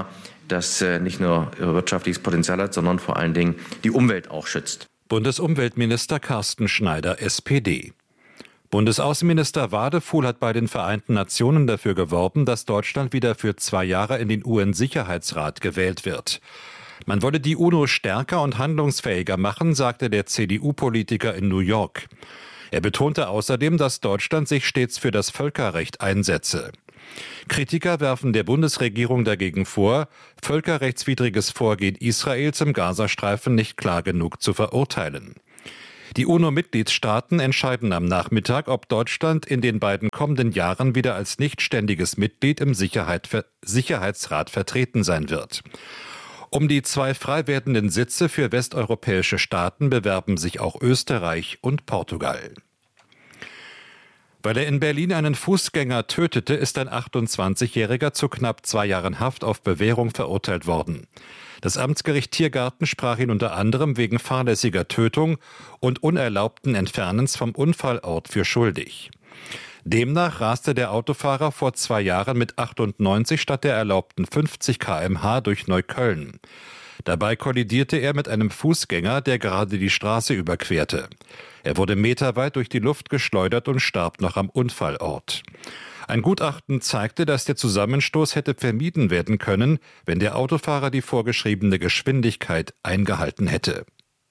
das nicht nur wirtschaftliches Potenzial hat, sondern vor allen Dingen die Umwelt auch schützt. Bundesumweltminister Carsten Schneider, SPD. Bundesaußenminister Wadefuhl hat bei den Vereinten Nationen dafür geworben, dass Deutschland wieder für 2 Jahre in den UN-Sicherheitsrat gewählt wird. Man wolle die UNO stärker und handlungsfähiger machen, sagte der CDU-Politiker in New York. Er betonte außerdem, dass Deutschland sich stets für das Völkerrecht einsetze. Kritiker werfen der Bundesregierung dagegen vor, völkerrechtswidriges Vorgehen Israels im Gazastreifen nicht klar genug zu verurteilen. Die UNO-Mitgliedstaaten entscheiden am Nachmittag, ob Deutschland in den beiden kommenden Jahren wieder als nichtständiges Mitglied im Sicherheitsrat vertreten sein wird. Um die 2 frei werdenden Sitze für westeuropäische Staaten bewerben sich auch Österreich und Portugal. Weil er in Berlin einen Fußgänger tötete, ist ein 28-Jähriger zu knapp 2 Jahren Haft auf Bewährung verurteilt worden. Das Amtsgericht Tiergarten sprach ihn unter anderem wegen fahrlässiger Tötung und unerlaubten Entfernens vom Unfallort für schuldig. Demnach raste der Autofahrer vor 2 Jahren mit 98 statt der erlaubten 50 km/h durch Neukölln. Dabei kollidierte er mit einem Fußgänger, der gerade die Straße überquerte. Er wurde meterweit durch die Luft geschleudert und starb noch am Unfallort. Ein Gutachten zeigte, dass der Zusammenstoß hätte vermieden werden können, wenn der Autofahrer die vorgeschriebene Geschwindigkeit eingehalten hätte.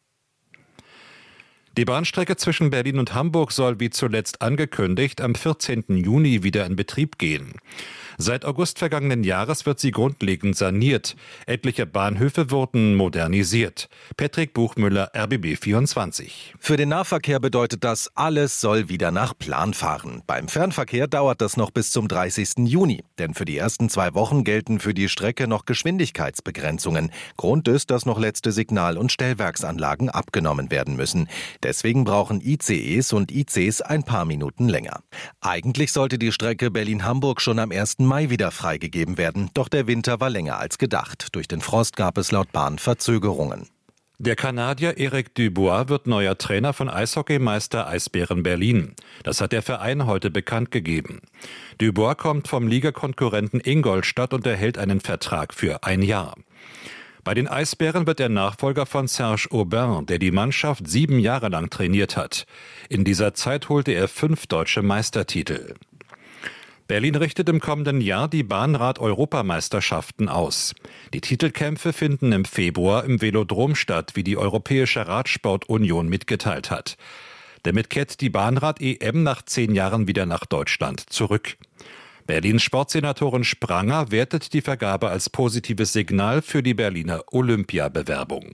Die Bahnstrecke zwischen Berlin und Hamburg soll wie zuletzt angekündigt am 14. Juni wieder in Betrieb gehen. Seit August vergangenen Jahres wird sie grundlegend saniert. Etliche Bahnhöfe wurden modernisiert. Patrick Buchmüller, RBB 24. Für den Nahverkehr bedeutet das, alles soll wieder nach Plan fahren. Beim Fernverkehr dauert das noch bis zum 30. Juni. Denn für die ersten 2 Wochen gelten für die Strecke noch Geschwindigkeitsbegrenzungen. Grund ist, dass noch letzte Signal- und Stellwerksanlagen abgenommen werden müssen. Deswegen brauchen ICEs und ICs ein paar Minuten länger. Eigentlich sollte die Strecke Berlin-Hamburg schon am 1. Mai wieder freigegeben werden, doch der Winter war länger als gedacht. Durch den Frost gab es laut Bahn Verzögerungen. Der Kanadier Eric Dubois wird neuer Trainer von Eishockeymeister Eisbären Berlin. Das hat der Verein heute bekannt gegeben. Dubois kommt vom Ligakonkurrenten Ingolstadt und erhält einen Vertrag für 1 Jahr. Bei den Eisbären wird er Nachfolger von Serge Aubin, der die Mannschaft 7 Jahre lang trainiert hat. In dieser Zeit holte er 5 deutsche Meistertitel. Berlin richtet im kommenden Jahr die Bahnrad-Europameisterschaften aus. Die Titelkämpfe finden im Februar im Velodrom statt, wie die Europäische Radsportunion mitgeteilt hat. Damit kehrt die Bahnrad-EM nach 10 Jahren wieder nach Deutschland zurück. Berlins Sportsenatorin Spranger wertet die Vergabe als positives Signal für die Berliner Olympiabewerbung.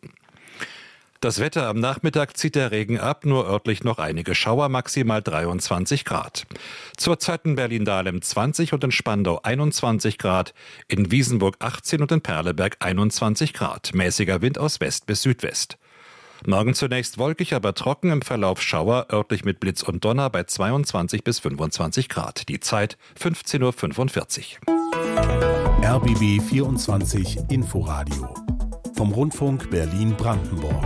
Das Wetter: am Nachmittag zieht der Regen ab, nur örtlich noch einige Schauer, maximal 23 Grad. Zurzeit in Berlin-Dahlem 20 und in Spandau 21 Grad, in Wiesenburg 18 und in Perleberg 21 Grad. Mäßiger Wind aus West bis Südwest. Morgen zunächst wolkig, aber trocken, im Verlauf Schauer, örtlich mit Blitz und Donner bei 22 bis 25 Grad. Die Zeit 15:45 Uhr. RBB 24 Inforadio vom Rundfunk Berlin-Brandenburg.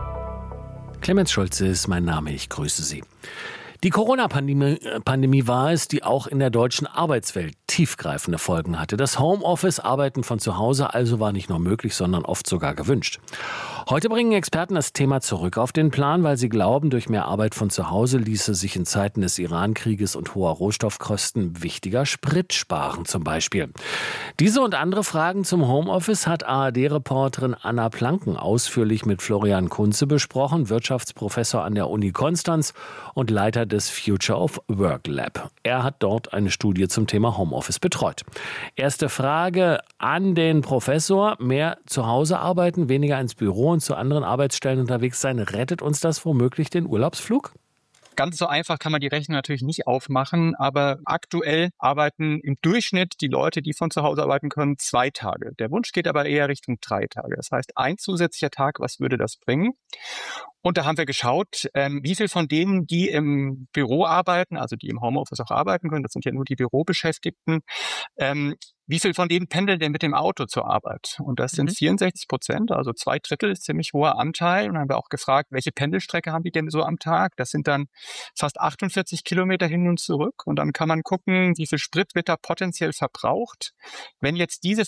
Clemens Schulze ist mein Name, ich grüße Sie. Die Corona-Pandemie war es, die auch in der deutschen Arbeitswelt tiefgreifende Folgen hatte. Das Homeoffice, Arbeiten von zu Hause, also war nicht nur möglich, sondern oft sogar gewünscht. Heute bringen Experten das Thema zurück auf den Plan, weil sie glauben, durch mehr Arbeit von zu Hause ließe sich in Zeiten des Iran-Krieges und hoher Rohstoffkosten wichtiger Sprit sparen zum Beispiel. Diese und andere Fragen zum Homeoffice hat ARD-Reporterin Anna Planken ausführlich mit Florian Kunze besprochen, Wirtschaftsprofessor an der Uni Konstanz und Leiter des Future of Work Lab. Er hat dort eine Studie zum Thema Homeoffice betreut. Erste Frage an den Professor: Mehr zu Hause arbeiten, weniger ins Büro und zu anderen Arbeitsstellen unterwegs sein, rettet uns das womöglich den Urlaubsflug? Ganz so einfach kann man die Rechnung natürlich nicht aufmachen, aber aktuell arbeiten im Durchschnitt die Leute, die von zu Hause arbeiten können, 2 Tage. Der Wunsch geht aber eher Richtung 3 Tage. Das heißt, ein zusätzlicher Tag, was würde das bringen? Und da haben wir geschaut, wie viel von denen, die im Büro arbeiten, also die im Homeoffice auch arbeiten können, das sind ja nur die Bürobeschäftigten, wie viel von denen pendeln denn mit dem Auto zur Arbeit? Und das sind 64%, also 2/3 ist ziemlich hoher Anteil. Und dann haben wir auch gefragt, welche Pendelstrecke haben die denn so am Tag? Das sind dann fast 48 Kilometer hin und zurück. Und dann kann man gucken, wie viel Sprit wird da potenziell verbraucht. Wenn jetzt diese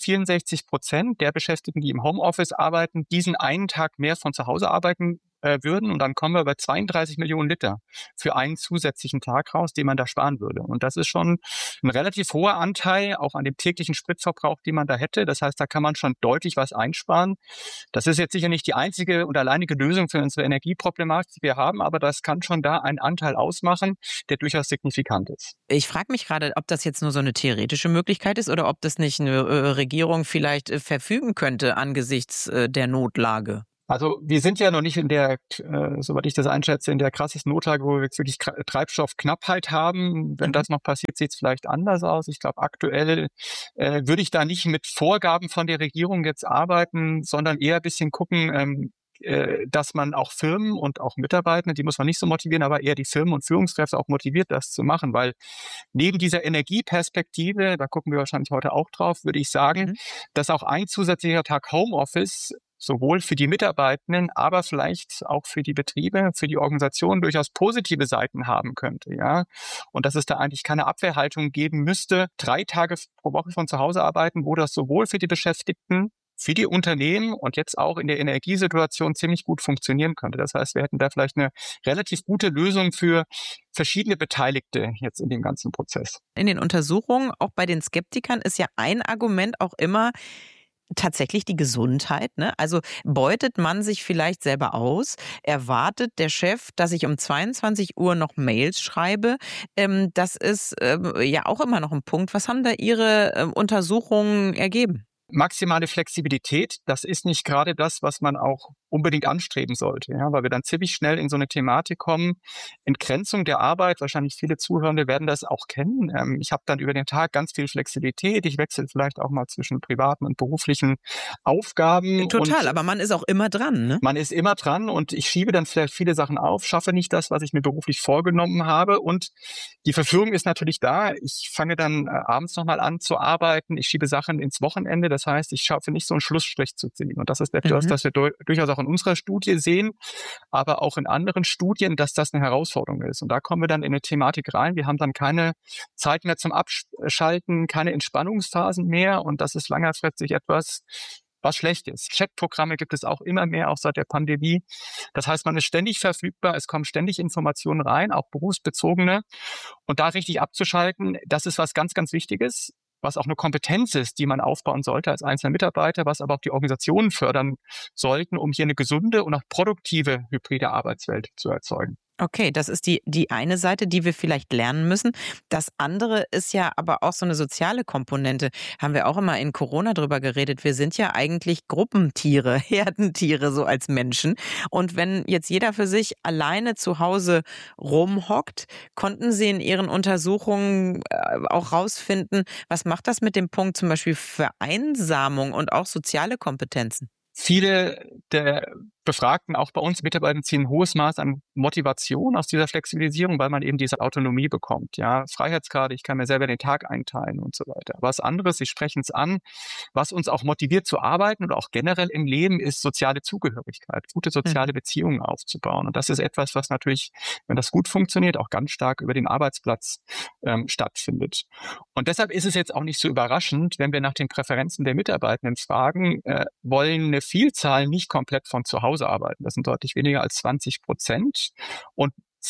64% der Beschäftigten, die im Homeoffice arbeiten, diesen einen Tag mehr von zu Hause arbeiten würden, und dann kommen wir bei 32 Millionen Liter für einen zusätzlichen Tag raus, den man da sparen würde. Und das ist schon ein relativ hoher Anteil, auch an dem täglichen Spritverbrauch, den man da hätte. Das heißt, da kann man schon deutlich was einsparen. Das ist jetzt sicher nicht die einzige und alleinige Lösung für unsere Energieproblematik, die wir haben, aber das kann schon da einen Anteil ausmachen, der durchaus signifikant ist. Ich frage mich gerade, ob das jetzt nur so eine theoretische Möglichkeit ist oder ob das nicht eine Regierung vielleicht verfügen könnte angesichts der Notlage. Also wir sind ja noch nicht in der, soweit ich das einschätze, in der krassesten Notlage, wo wir jetzt wirklich Treibstoffknappheit haben. Wenn das noch passiert, sieht es vielleicht anders aus. Ich glaube, aktuell würde ich da nicht mit Vorgaben von der Regierung jetzt arbeiten, sondern eher ein bisschen gucken, dass man auch Firmen und auch Mitarbeitende, die muss man nicht so motivieren, aber eher die Firmen und Führungskräfte auch motiviert, das zu machen. Weil neben dieser Energieperspektive, da gucken wir wahrscheinlich heute auch drauf, würde ich sagen, dass auch ein zusätzlicher Tag Homeoffice sowohl für die Mitarbeitenden, aber vielleicht auch für die Betriebe, für die Organisationen durchaus positive Seiten haben könnte, ja. Und dass es da eigentlich keine Abwehrhaltung geben müsste, 3 Tage pro Woche von zu Hause arbeiten, wo das sowohl für die Beschäftigten, für die Unternehmen und jetzt auch in der Energiesituation ziemlich gut funktionieren könnte. Das heißt, wir hätten da vielleicht eine relativ gute Lösung für verschiedene Beteiligte jetzt in dem ganzen Prozess. In den Untersuchungen, auch bei den Skeptikern, ist ja ein Argument auch immer, tatsächlich die Gesundheit, ne? Also beutet man sich vielleicht selber aus? Erwartet der Chef, dass ich um 22 Uhr noch Mails schreibe? Das ist ja auch immer noch ein Punkt. Was haben da Ihre Untersuchungen ergeben? Maximale Flexibilität, das ist nicht gerade das, was man auch unbedingt anstreben sollte, ja, weil wir dann ziemlich schnell in so eine Thematik kommen. Entgrenzung der Arbeit, wahrscheinlich viele Zuhörende werden das auch kennen. Ich habe dann über den Tag ganz viel Flexibilität. Ich wechsle vielleicht auch mal zwischen privaten und beruflichen Aufgaben. Total, aber man ist auch immer dran, ne? Man ist immer dran und ich schiebe dann vielleicht viele Sachen auf, schaffe nicht das, was ich mir beruflich vorgenommen habe. Und die Verführung ist natürlich da. Ich fange dann abends nochmal an zu arbeiten. Ich schiebe Sachen ins Wochenende. Das heißt, ich schaffe nicht so einen Schlussstrich zu ziehen. Und das ist etwas, das wir durchaus auch in unserer Studie sehen, aber auch in anderen Studien, dass das eine Herausforderung ist. Und da kommen wir dann in eine Thematik rein. Wir haben dann keine Zeit mehr zum Abschalten, keine Entspannungsphasen mehr. Und das ist langfristig etwas, was schlecht ist. Chatprogramme gibt es auch immer mehr, auch seit der Pandemie. Das heißt, man ist ständig verfügbar, es kommen ständig Informationen rein, auch berufsbezogene. Und da richtig abzuschalten, das ist was ganz, ganz Wichtiges, was auch eine Kompetenz ist, die man aufbauen sollte als einzelner Mitarbeiter, was aber auch die Organisationen fördern sollten, um hier eine gesunde und auch produktive hybride Arbeitswelt zu erzeugen. Okay, das ist die eine Seite, die wir vielleicht lernen müssen. Das andere ist ja aber auch so eine soziale Komponente. Haben wir auch immer in Corona drüber geredet. Wir sind ja eigentlich Gruppentiere, Herdentiere so als Menschen. Und wenn jetzt jeder für sich alleine zu Hause rumhockt, konnten Sie in Ihren Untersuchungen auch rausfinden, was macht das mit dem Punkt zum Beispiel Vereinsamung und auch soziale Kompetenzen? Viele der Befragten, auch bei uns Mitarbeitern, ziehen ein hohes Maß an Motivation aus dieser Flexibilisierung, weil man eben diese Autonomie bekommt. Ja, Freiheitsgrade, ich kann mir selber den Tag einteilen und so weiter. Was anderes, Sie sprechen es an, was uns auch motiviert zu arbeiten oder auch generell im Leben, ist soziale Zugehörigkeit, gute soziale Beziehungen aufzubauen. Und das ist etwas, was natürlich, wenn das gut funktioniert, auch ganz stark über den Arbeitsplatz stattfindet. Und deshalb ist es jetzt auch nicht so überraschend, wenn wir nach den Präferenzen der Mitarbeitenden fragen, wollen eine Vielzahl nicht komplett von zu Hause arbeiten. Das sind deutlich weniger als 20%. Und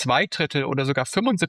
2/3 oder sogar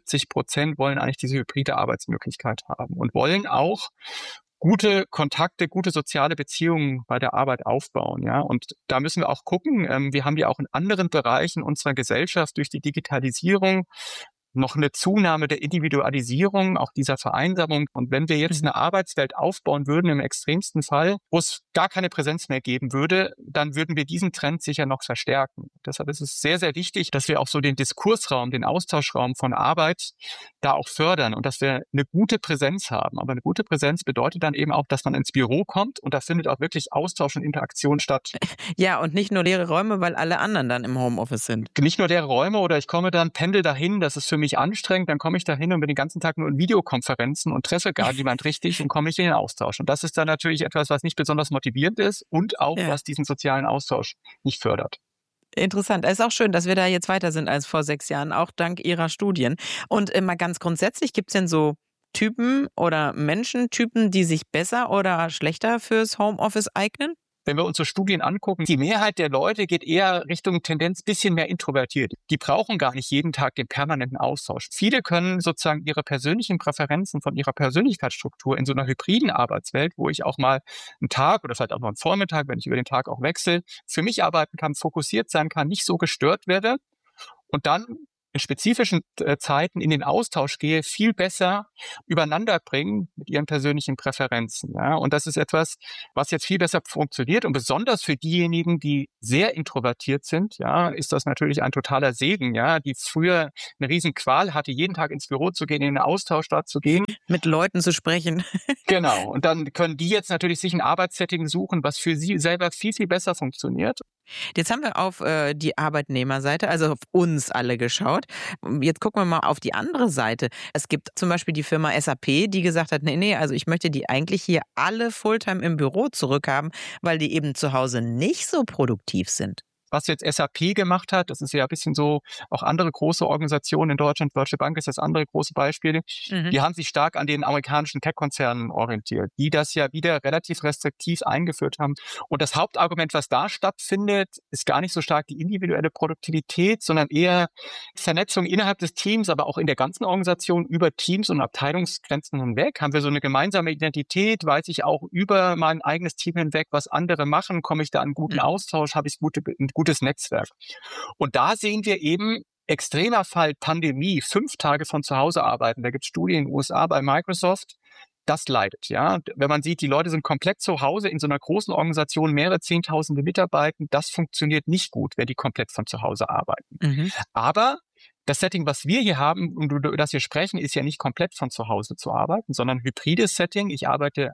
75% wollen eigentlich diese hybride Arbeitsmöglichkeit haben und wollen auch gute Kontakte, gute soziale Beziehungen bei der Arbeit aufbauen. Ja, und da müssen wir auch gucken. Wir haben ja auch in anderen Bereichen unserer Gesellschaft durch die Digitalisierung noch eine Zunahme der Individualisierung, auch dieser Vereinsamung. Und wenn wir jetzt eine Arbeitswelt aufbauen würden, im extremsten Fall, wo es gar keine Präsenz mehr geben würde, dann würden wir diesen Trend sicher noch verstärken. Deshalb ist es sehr, sehr wichtig, dass wir auch so den Diskursraum, den Austauschraum von Arbeit da auch fördern und dass wir eine gute Präsenz haben. Aber eine gute Präsenz bedeutet dann eben auch, dass man ins Büro kommt und da findet auch wirklich Austausch und Interaktion statt. Ja, und nicht nur leere Räume, weil alle anderen dann im Homeoffice sind. Nicht nur leere Räume oder ich komme dann, pendel dahin, das ist für mich mich anstrengend, dann komme ich da hin und bin den ganzen Tag nur in Videokonferenzen und treffe gar niemand richtig und komme nicht in den Austausch. Und das ist dann natürlich etwas, was nicht besonders motivierend ist und auch, was diesen sozialen Austausch nicht fördert. Interessant. Es ist auch schön, dass wir da jetzt weiter sind als vor 6 Jahren, auch dank Ihrer Studien. Und mal ganz grundsätzlich, gibt es denn so Typen oder Menschentypen, die sich besser oder schlechter fürs Homeoffice eignen? Wenn wir uns so Studien angucken, die Mehrheit der Leute geht eher Richtung Tendenz bisschen mehr introvertiert. Die brauchen gar nicht jeden Tag den permanenten Austausch. Viele können sozusagen ihre persönlichen Präferenzen von ihrer Persönlichkeitsstruktur in so einer hybriden Arbeitswelt, wo ich auch mal einen Tag oder vielleicht auch mal einen Vormittag, wenn ich über den Tag auch wechsle, für mich arbeiten kann, fokussiert sein kann, nicht so gestört werde und dann in spezifischen Zeiten in den Austausch gehe, viel besser übereinander bringen mit ihren persönlichen Präferenzen. Ja? Und das ist etwas, was jetzt viel besser funktioniert. Und besonders für diejenigen, die sehr introvertiert sind, ja, ist das natürlich ein totaler Segen, ja, die früher eine riesen Qual hatte, jeden Tag ins Büro zu gehen, in den Austausch da zu gehen. Mit Leuten zu sprechen. Genau. Und dann können die jetzt natürlich sich ein Arbeitssetting suchen, was für sie selber viel, viel besser funktioniert. Jetzt haben wir auf die Arbeitnehmerseite, also auf uns alle geschaut. Jetzt gucken wir mal auf die andere Seite. Es gibt zum Beispiel die Firma SAP, die gesagt hat, nee, also ich möchte die eigentlich hier alle Fulltime im Büro zurückhaben, weil die eben zu Hause nicht so produktiv sind. Was jetzt SAP gemacht hat, das ist ja ein bisschen so, auch andere große Organisationen in Deutschland, Deutsche Bank ist das andere große Beispiel, die haben sich stark an den amerikanischen Tech-Konzernen orientiert, die das ja wieder relativ restriktiv eingeführt haben. Und das Hauptargument, was da stattfindet, ist gar nicht so stark die individuelle Produktivität, sondern eher Vernetzung innerhalb des Teams, aber auch in der ganzen Organisation über Teams und Abteilungsgrenzen hinweg. Haben wir so eine gemeinsame Identität, weiß ich auch über mein eigenes Team hinweg, was andere machen, komme ich da an einen guten Austausch, habe ich ein gutes Netzwerk. Und da sehen wir eben extremer Fall Pandemie, 5 Tage von zu Hause arbeiten. Da gibt es Studien in den USA bei Microsoft. Das leidet, ja. Wenn man sieht, die Leute sind komplett zu Hause in so einer großen Organisation, mehrere Zehntausende Mitarbeiter, das funktioniert nicht gut, wenn die komplett von zu Hause arbeiten. Aber das Setting, was wir hier haben und über das wir sprechen, ist ja nicht komplett von zu Hause zu arbeiten, sondern ein hybrides Setting. Ich arbeite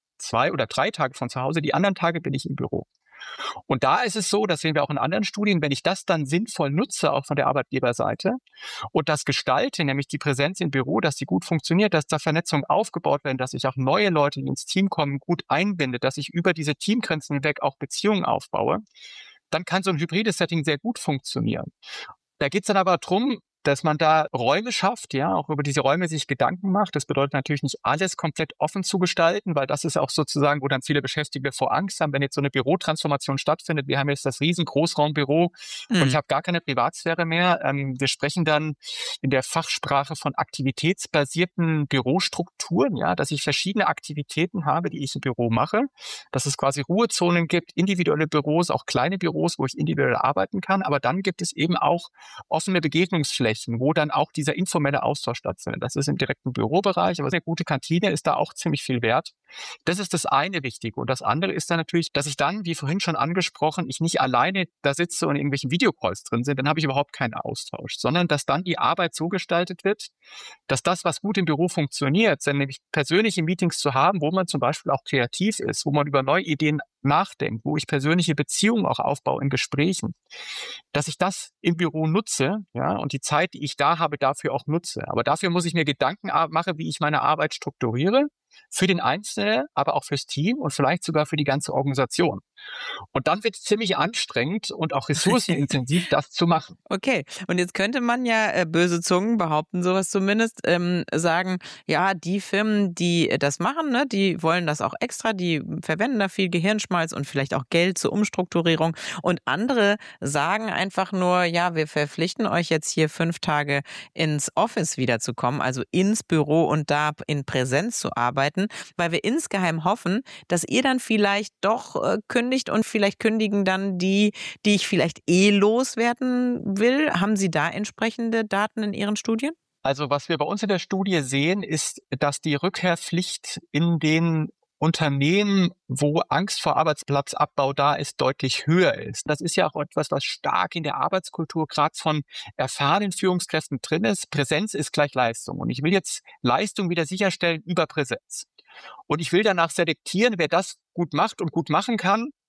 2 oder 3 Tage von zu Hause, die anderen Tage bin ich im Büro. Und da ist es so, das sehen wir auch in anderen Studien, wenn ich das dann sinnvoll nutze, auch von der Arbeitgeberseite, und das gestalte, nämlich die Präsenz im Büro, dass die gut funktioniert, dass da Vernetzungen aufgebaut werden, dass ich auch neue Leute, die ins Team kommen, gut einbinde, dass ich über diese Teamgrenzen hinweg auch Beziehungen aufbaue, dann kann so ein hybrides Setting sehr gut funktionieren. Da geht es dann aber darum, dass man da Räume schafft, ja, auch über diese Räume sich Gedanken macht. Das bedeutet natürlich nicht alles komplett offen zu gestalten, weil das ist auch sozusagen, wo dann viele Beschäftigte vor Angst haben, wenn jetzt so eine Bürotransformation stattfindet. Wir haben jetzt das riesen Großraumbüro und ich habe gar keine Privatsphäre mehr. Wir sprechen dann in der Fachsprache von aktivitätsbasierten Bürostrukturen, ja, dass ich verschiedene Aktivitäten habe, die ich im Büro mache, dass es quasi Ruhezonen gibt, individuelle Büros, auch kleine Büros, wo ich individuell arbeiten kann, aber dann gibt es eben auch offene Begegnungsflächen, wo dann auch dieser informelle Austausch stattfindet. Das ist im direkten Bürobereich, aber eine gute Kantine ist da auch ziemlich viel wert. Das ist das eine Wichtige. Und das andere ist dann natürlich, dass ich dann, wie vorhin schon angesprochen, ich nicht alleine da sitze und in irgendwelchen Videocalls drin sind, dann habe ich überhaupt keinen Austausch, sondern dass dann die Arbeit so gestaltet wird, dass das, was gut im Büro funktioniert, sind nämlich persönliche Meetings zu haben, wo man zum Beispiel auch kreativ ist, wo man über neue Ideen nachdenkt, wo ich persönliche Beziehungen auch aufbaue in Gesprächen, dass ich das im Büro nutze, ja, und die Zeit, die ich da habe, dafür auch nutze. Aber dafür muss ich mir Gedanken machen, wie ich meine Arbeit strukturiere, für den Einzelnen, aber auch fürs Team und vielleicht sogar für die ganze Organisation. Und dann wird es ziemlich anstrengend und auch ressourcenintensiv, das zu machen. Okay, und jetzt könnte man ja, böse Zungen behaupten, sowas zumindest, sagen, ja, die Firmen, die das machen, ne, die wollen das auch extra, die verwenden da viel Gehirnschmalz und vielleicht auch Geld zur Umstrukturierung. Und andere sagen einfach nur, ja, wir verpflichten euch jetzt hier 5 Tage ins Office wiederzukommen, also ins Büro und da in Präsenz zu arbeiten, weil wir insgeheim hoffen, dass ihr dann vielleicht doch kündigt und vielleicht kündigen dann die ich vielleicht loswerden will. Haben Sie da entsprechende Daten in Ihren Studien? Also was wir bei uns in der Studie sehen, ist, dass die Rückkehrpflicht in den Unternehmen, wo Angst vor Arbeitsplatzabbau da ist, deutlich höher ist. Das ist ja auch etwas, was stark in der Arbeitskultur gerade von erfahrenen Führungskräften drin ist. Präsenz ist gleich Leistung. Und ich will jetzt Leistung wieder sicherstellen über Präsenz. Und ich will danach selektieren, wer das gut macht und gut machen kann,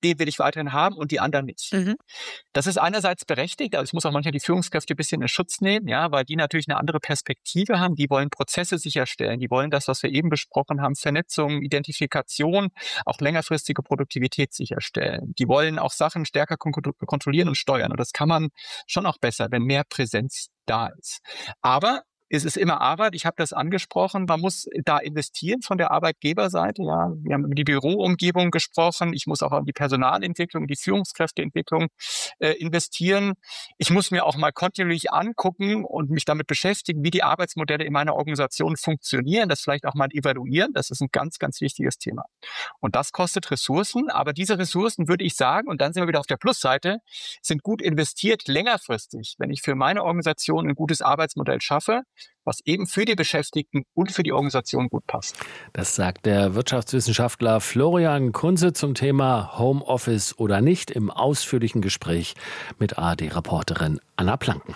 den will ich weiterhin haben und die anderen nicht. Das ist einerseits berechtigt, aber ich muss auch manchmal die Führungskräfte ein bisschen in Schutz nehmen, ja, weil die natürlich eine andere Perspektive haben. Die wollen Prozesse sicherstellen, die wollen das, was wir eben besprochen haben, Vernetzung, Identifikation, auch längerfristige Produktivität sicherstellen. Die wollen auch Sachen stärker kontrollieren und steuern. Und das kann man schon auch besser, wenn mehr Präsenz da ist. Aber es ist immer Arbeit. Ich habe das angesprochen. Man muss da investieren von der Arbeitgeberseite. Ja, wir haben über die Büroumgebung gesprochen. Ich muss auch an die Personalentwicklung, die Führungskräfteentwicklung investieren. Ich muss mir auch mal kontinuierlich angucken und mich damit beschäftigen, wie die Arbeitsmodelle in meiner Organisation funktionieren. Das vielleicht auch mal evaluieren. Das ist ein ganz, ganz wichtiges Thema. Und das kostet Ressourcen. Aber diese Ressourcen, würde ich sagen, und dann sind wir wieder auf der Plusseite, sind gut investiert längerfristig. Wenn ich für meine Organisation ein gutes Arbeitsmodell schaffe, was eben für die Beschäftigten und für die Organisation gut passt. Das sagt der Wirtschaftswissenschaftler Florian Kunze zum Thema Homeoffice oder nicht im ausführlichen Gespräch mit ARD-Reporterin Anna Planken.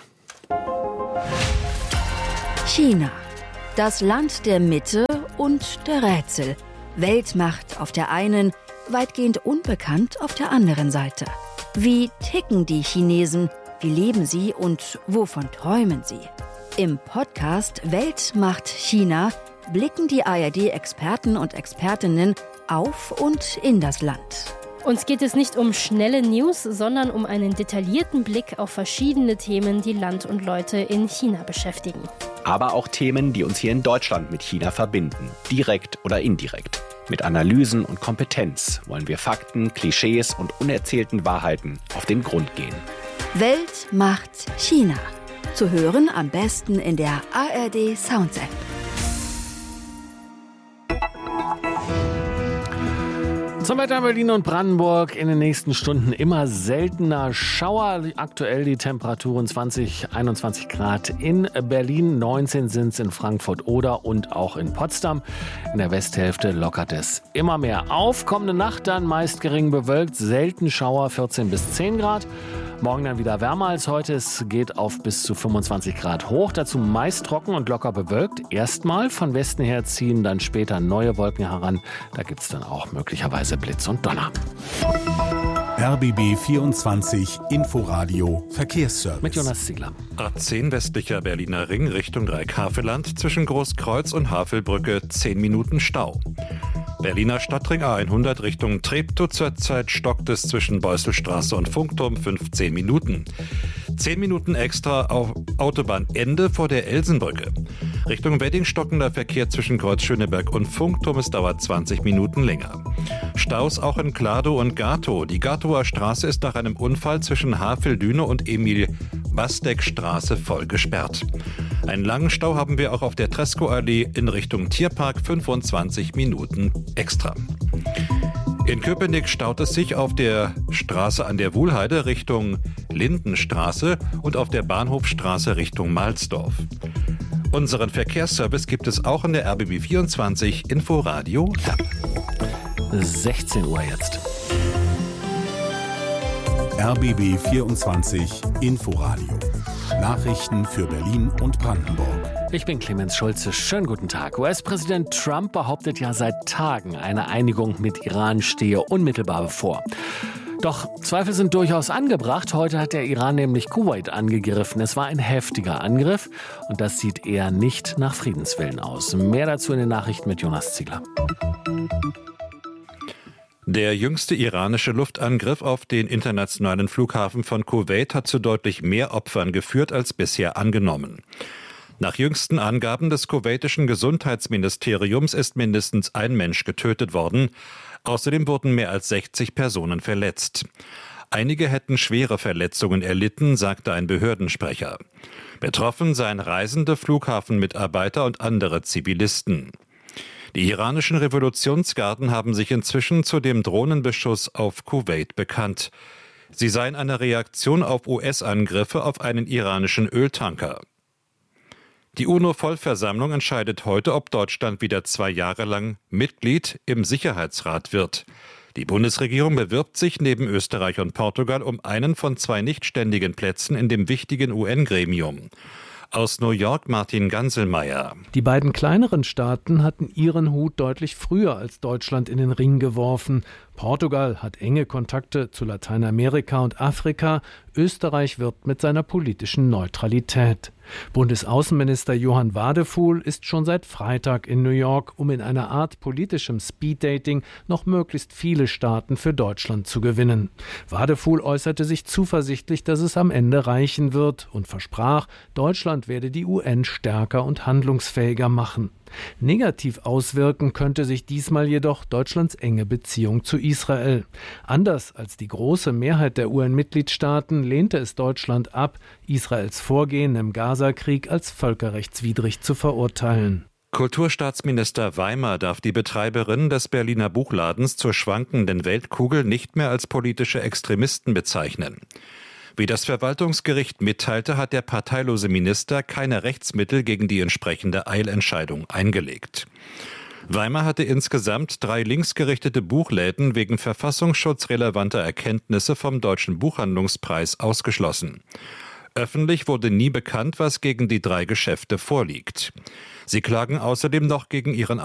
China, das Land der Mitte und der Rätsel. Weltmacht auf der einen, weitgehend unbekannt auf der anderen Seite. Wie ticken die Chinesen? Wie leben sie und wovon träumen sie? Im Podcast Weltmacht China blicken die ARD-Experten und Expertinnen auf und in das Land. Uns geht es nicht um schnelle News, sondern um einen detaillierten Blick auf verschiedene Themen, die Land und Leute in China beschäftigen. Aber auch Themen, die uns hier in Deutschland mit China verbinden, direkt oder indirekt. Mit Analysen und Kompetenz wollen wir Fakten, Klischees und unerzählten Wahrheiten auf den Grund gehen. Weltmacht China. Zu hören am besten in der ARD Sounds App. Zum Wetter in Berlin und Brandenburg in den nächsten Stunden immer seltener Schauer. Aktuell die Temperaturen 20, 21 Grad in Berlin, 19 sind es in Frankfurt-Oder und auch in Potsdam. In der Westhälfte lockert es immer mehr auf. Kommende Nacht dann meist gering bewölkt, selten Schauer, 14 bis 10 Grad. Morgen dann wieder wärmer als heute. Es geht auf bis zu 25 Grad hoch. Dazu meist trocken und locker bewölkt. Erstmal von Westen her ziehen dann später neue Wolken heran. Da gibt es dann auch möglicherweise Blitz und Donner. RBB 24 Inforadio Verkehrsservice. Mit Jonas Ziegler. A10 westlicher Berliner Ring Richtung Dreieck-Havelland zwischen Großkreuz und Havelbrücke 10 Minuten Stau. Berliner Stadtring A100 Richtung Treptow, zurzeit stockt es zwischen Beusselstraße und Funkturm 15 Minuten. 10 Minuten extra auf Autobahnende vor der Elsenbrücke. Richtung Wedding stockender Verkehr zwischen Kreuz Schöneberg und Funkturm, es dauert 20 Minuten länger. Staus auch in Kladow und Gatow. Die Gatower Straße ist nach einem Unfall zwischen Haveldüne und Emil-Bastek-Straße voll gesperrt. Einen langen Stau haben wir auch auf der Tresco-Allee in Richtung Tierpark, 25 Minuten extra. In Köpenick staut es sich auf der Straße an der Wuhlheide Richtung Lindenstraße und auf der Bahnhofstraße Richtung Malsdorf. Unseren Verkehrsservice gibt es auch in der RBB 24 Inforadio App. 16 Uhr jetzt. RBB 24 Inforadio. Nachrichten für Berlin und Brandenburg. Ich bin Clemens Schulze. Schönen guten Tag. US-Präsident Trump behauptet ja seit Tagen, eine Einigung mit Iran stehe unmittelbar bevor. Doch Zweifel sind durchaus angebracht. Heute hat der Iran nämlich Kuwait angegriffen. Es war ein heftiger Angriff und das sieht eher nicht nach Friedenswillen aus. Mehr dazu in den Nachrichten mit Jonas Ziegler. Der jüngste iranische Luftangriff auf den internationalen Flughafen von Kuwait hat zu deutlich mehr Opfern geführt als bisher angenommen. Nach jüngsten Angaben des kuwaitischen Gesundheitsministeriums ist mindestens ein Mensch getötet worden. Außerdem wurden mehr als 60 Personen verletzt. Einige hätten schwere Verletzungen erlitten, sagte ein Behördensprecher. Betroffen seien Reisende, Flughafenmitarbeiter und andere Zivilisten. Die iranischen Revolutionsgarden haben sich inzwischen zu dem Drohnenbeschuss auf Kuwait bekannt. Sie seien eine Reaktion auf US-Angriffe auf einen iranischen Öltanker. Die UNO-Vollversammlung entscheidet heute, ob Deutschland wieder 2 Jahre lang Mitglied im Sicherheitsrat wird. Die Bundesregierung bewirbt sich neben Österreich und Portugal um einen von 2 nichtständigen Plätzen in dem wichtigen UN-Gremium. Aus New York Martin Ganselmeier. Die beiden kleineren Staaten hatten ihren Hut deutlich früher als Deutschland in den Ring geworfen. Portugal hat enge Kontakte zu Lateinamerika und Afrika. Österreich wirbt mit seiner politischen Neutralität. Bundesaußenminister Johann Wadefuhl ist schon seit Freitag in New York, um in einer Art politischem Speeddating noch möglichst viele Staaten für Deutschland zu gewinnen. Wadefuhl äußerte sich zuversichtlich, dass es am Ende reichen wird und versprach, Deutschland werde die UN stärker und handlungsfähiger machen. Negativ auswirken könnte sich diesmal jedoch Deutschlands enge Beziehung zu Israel. Anders als die große Mehrheit der UN-Mitgliedstaaten lehnte es Deutschland ab, Israels Vorgehen im Gaza-Krieg als völkerrechtswidrig zu verurteilen. Kulturstaatsminister Weimer darf die Betreiberin des Berliner Buchladens zur schwankenden Weltkugel nicht mehr als politische Extremisten bezeichnen. Wie das Verwaltungsgericht mitteilte, hat der parteilose Minister keine Rechtsmittel gegen die entsprechende Eilentscheidung eingelegt. Weimer hatte insgesamt 3 linksgerichtete Buchläden wegen verfassungsschutzrelevanter Erkenntnisse vom Deutschen Buchhandlungspreis ausgeschlossen. Öffentlich wurde nie bekannt, was gegen die 3 Geschäfte vorliegt. Sie klagen außerdem noch gegen ihren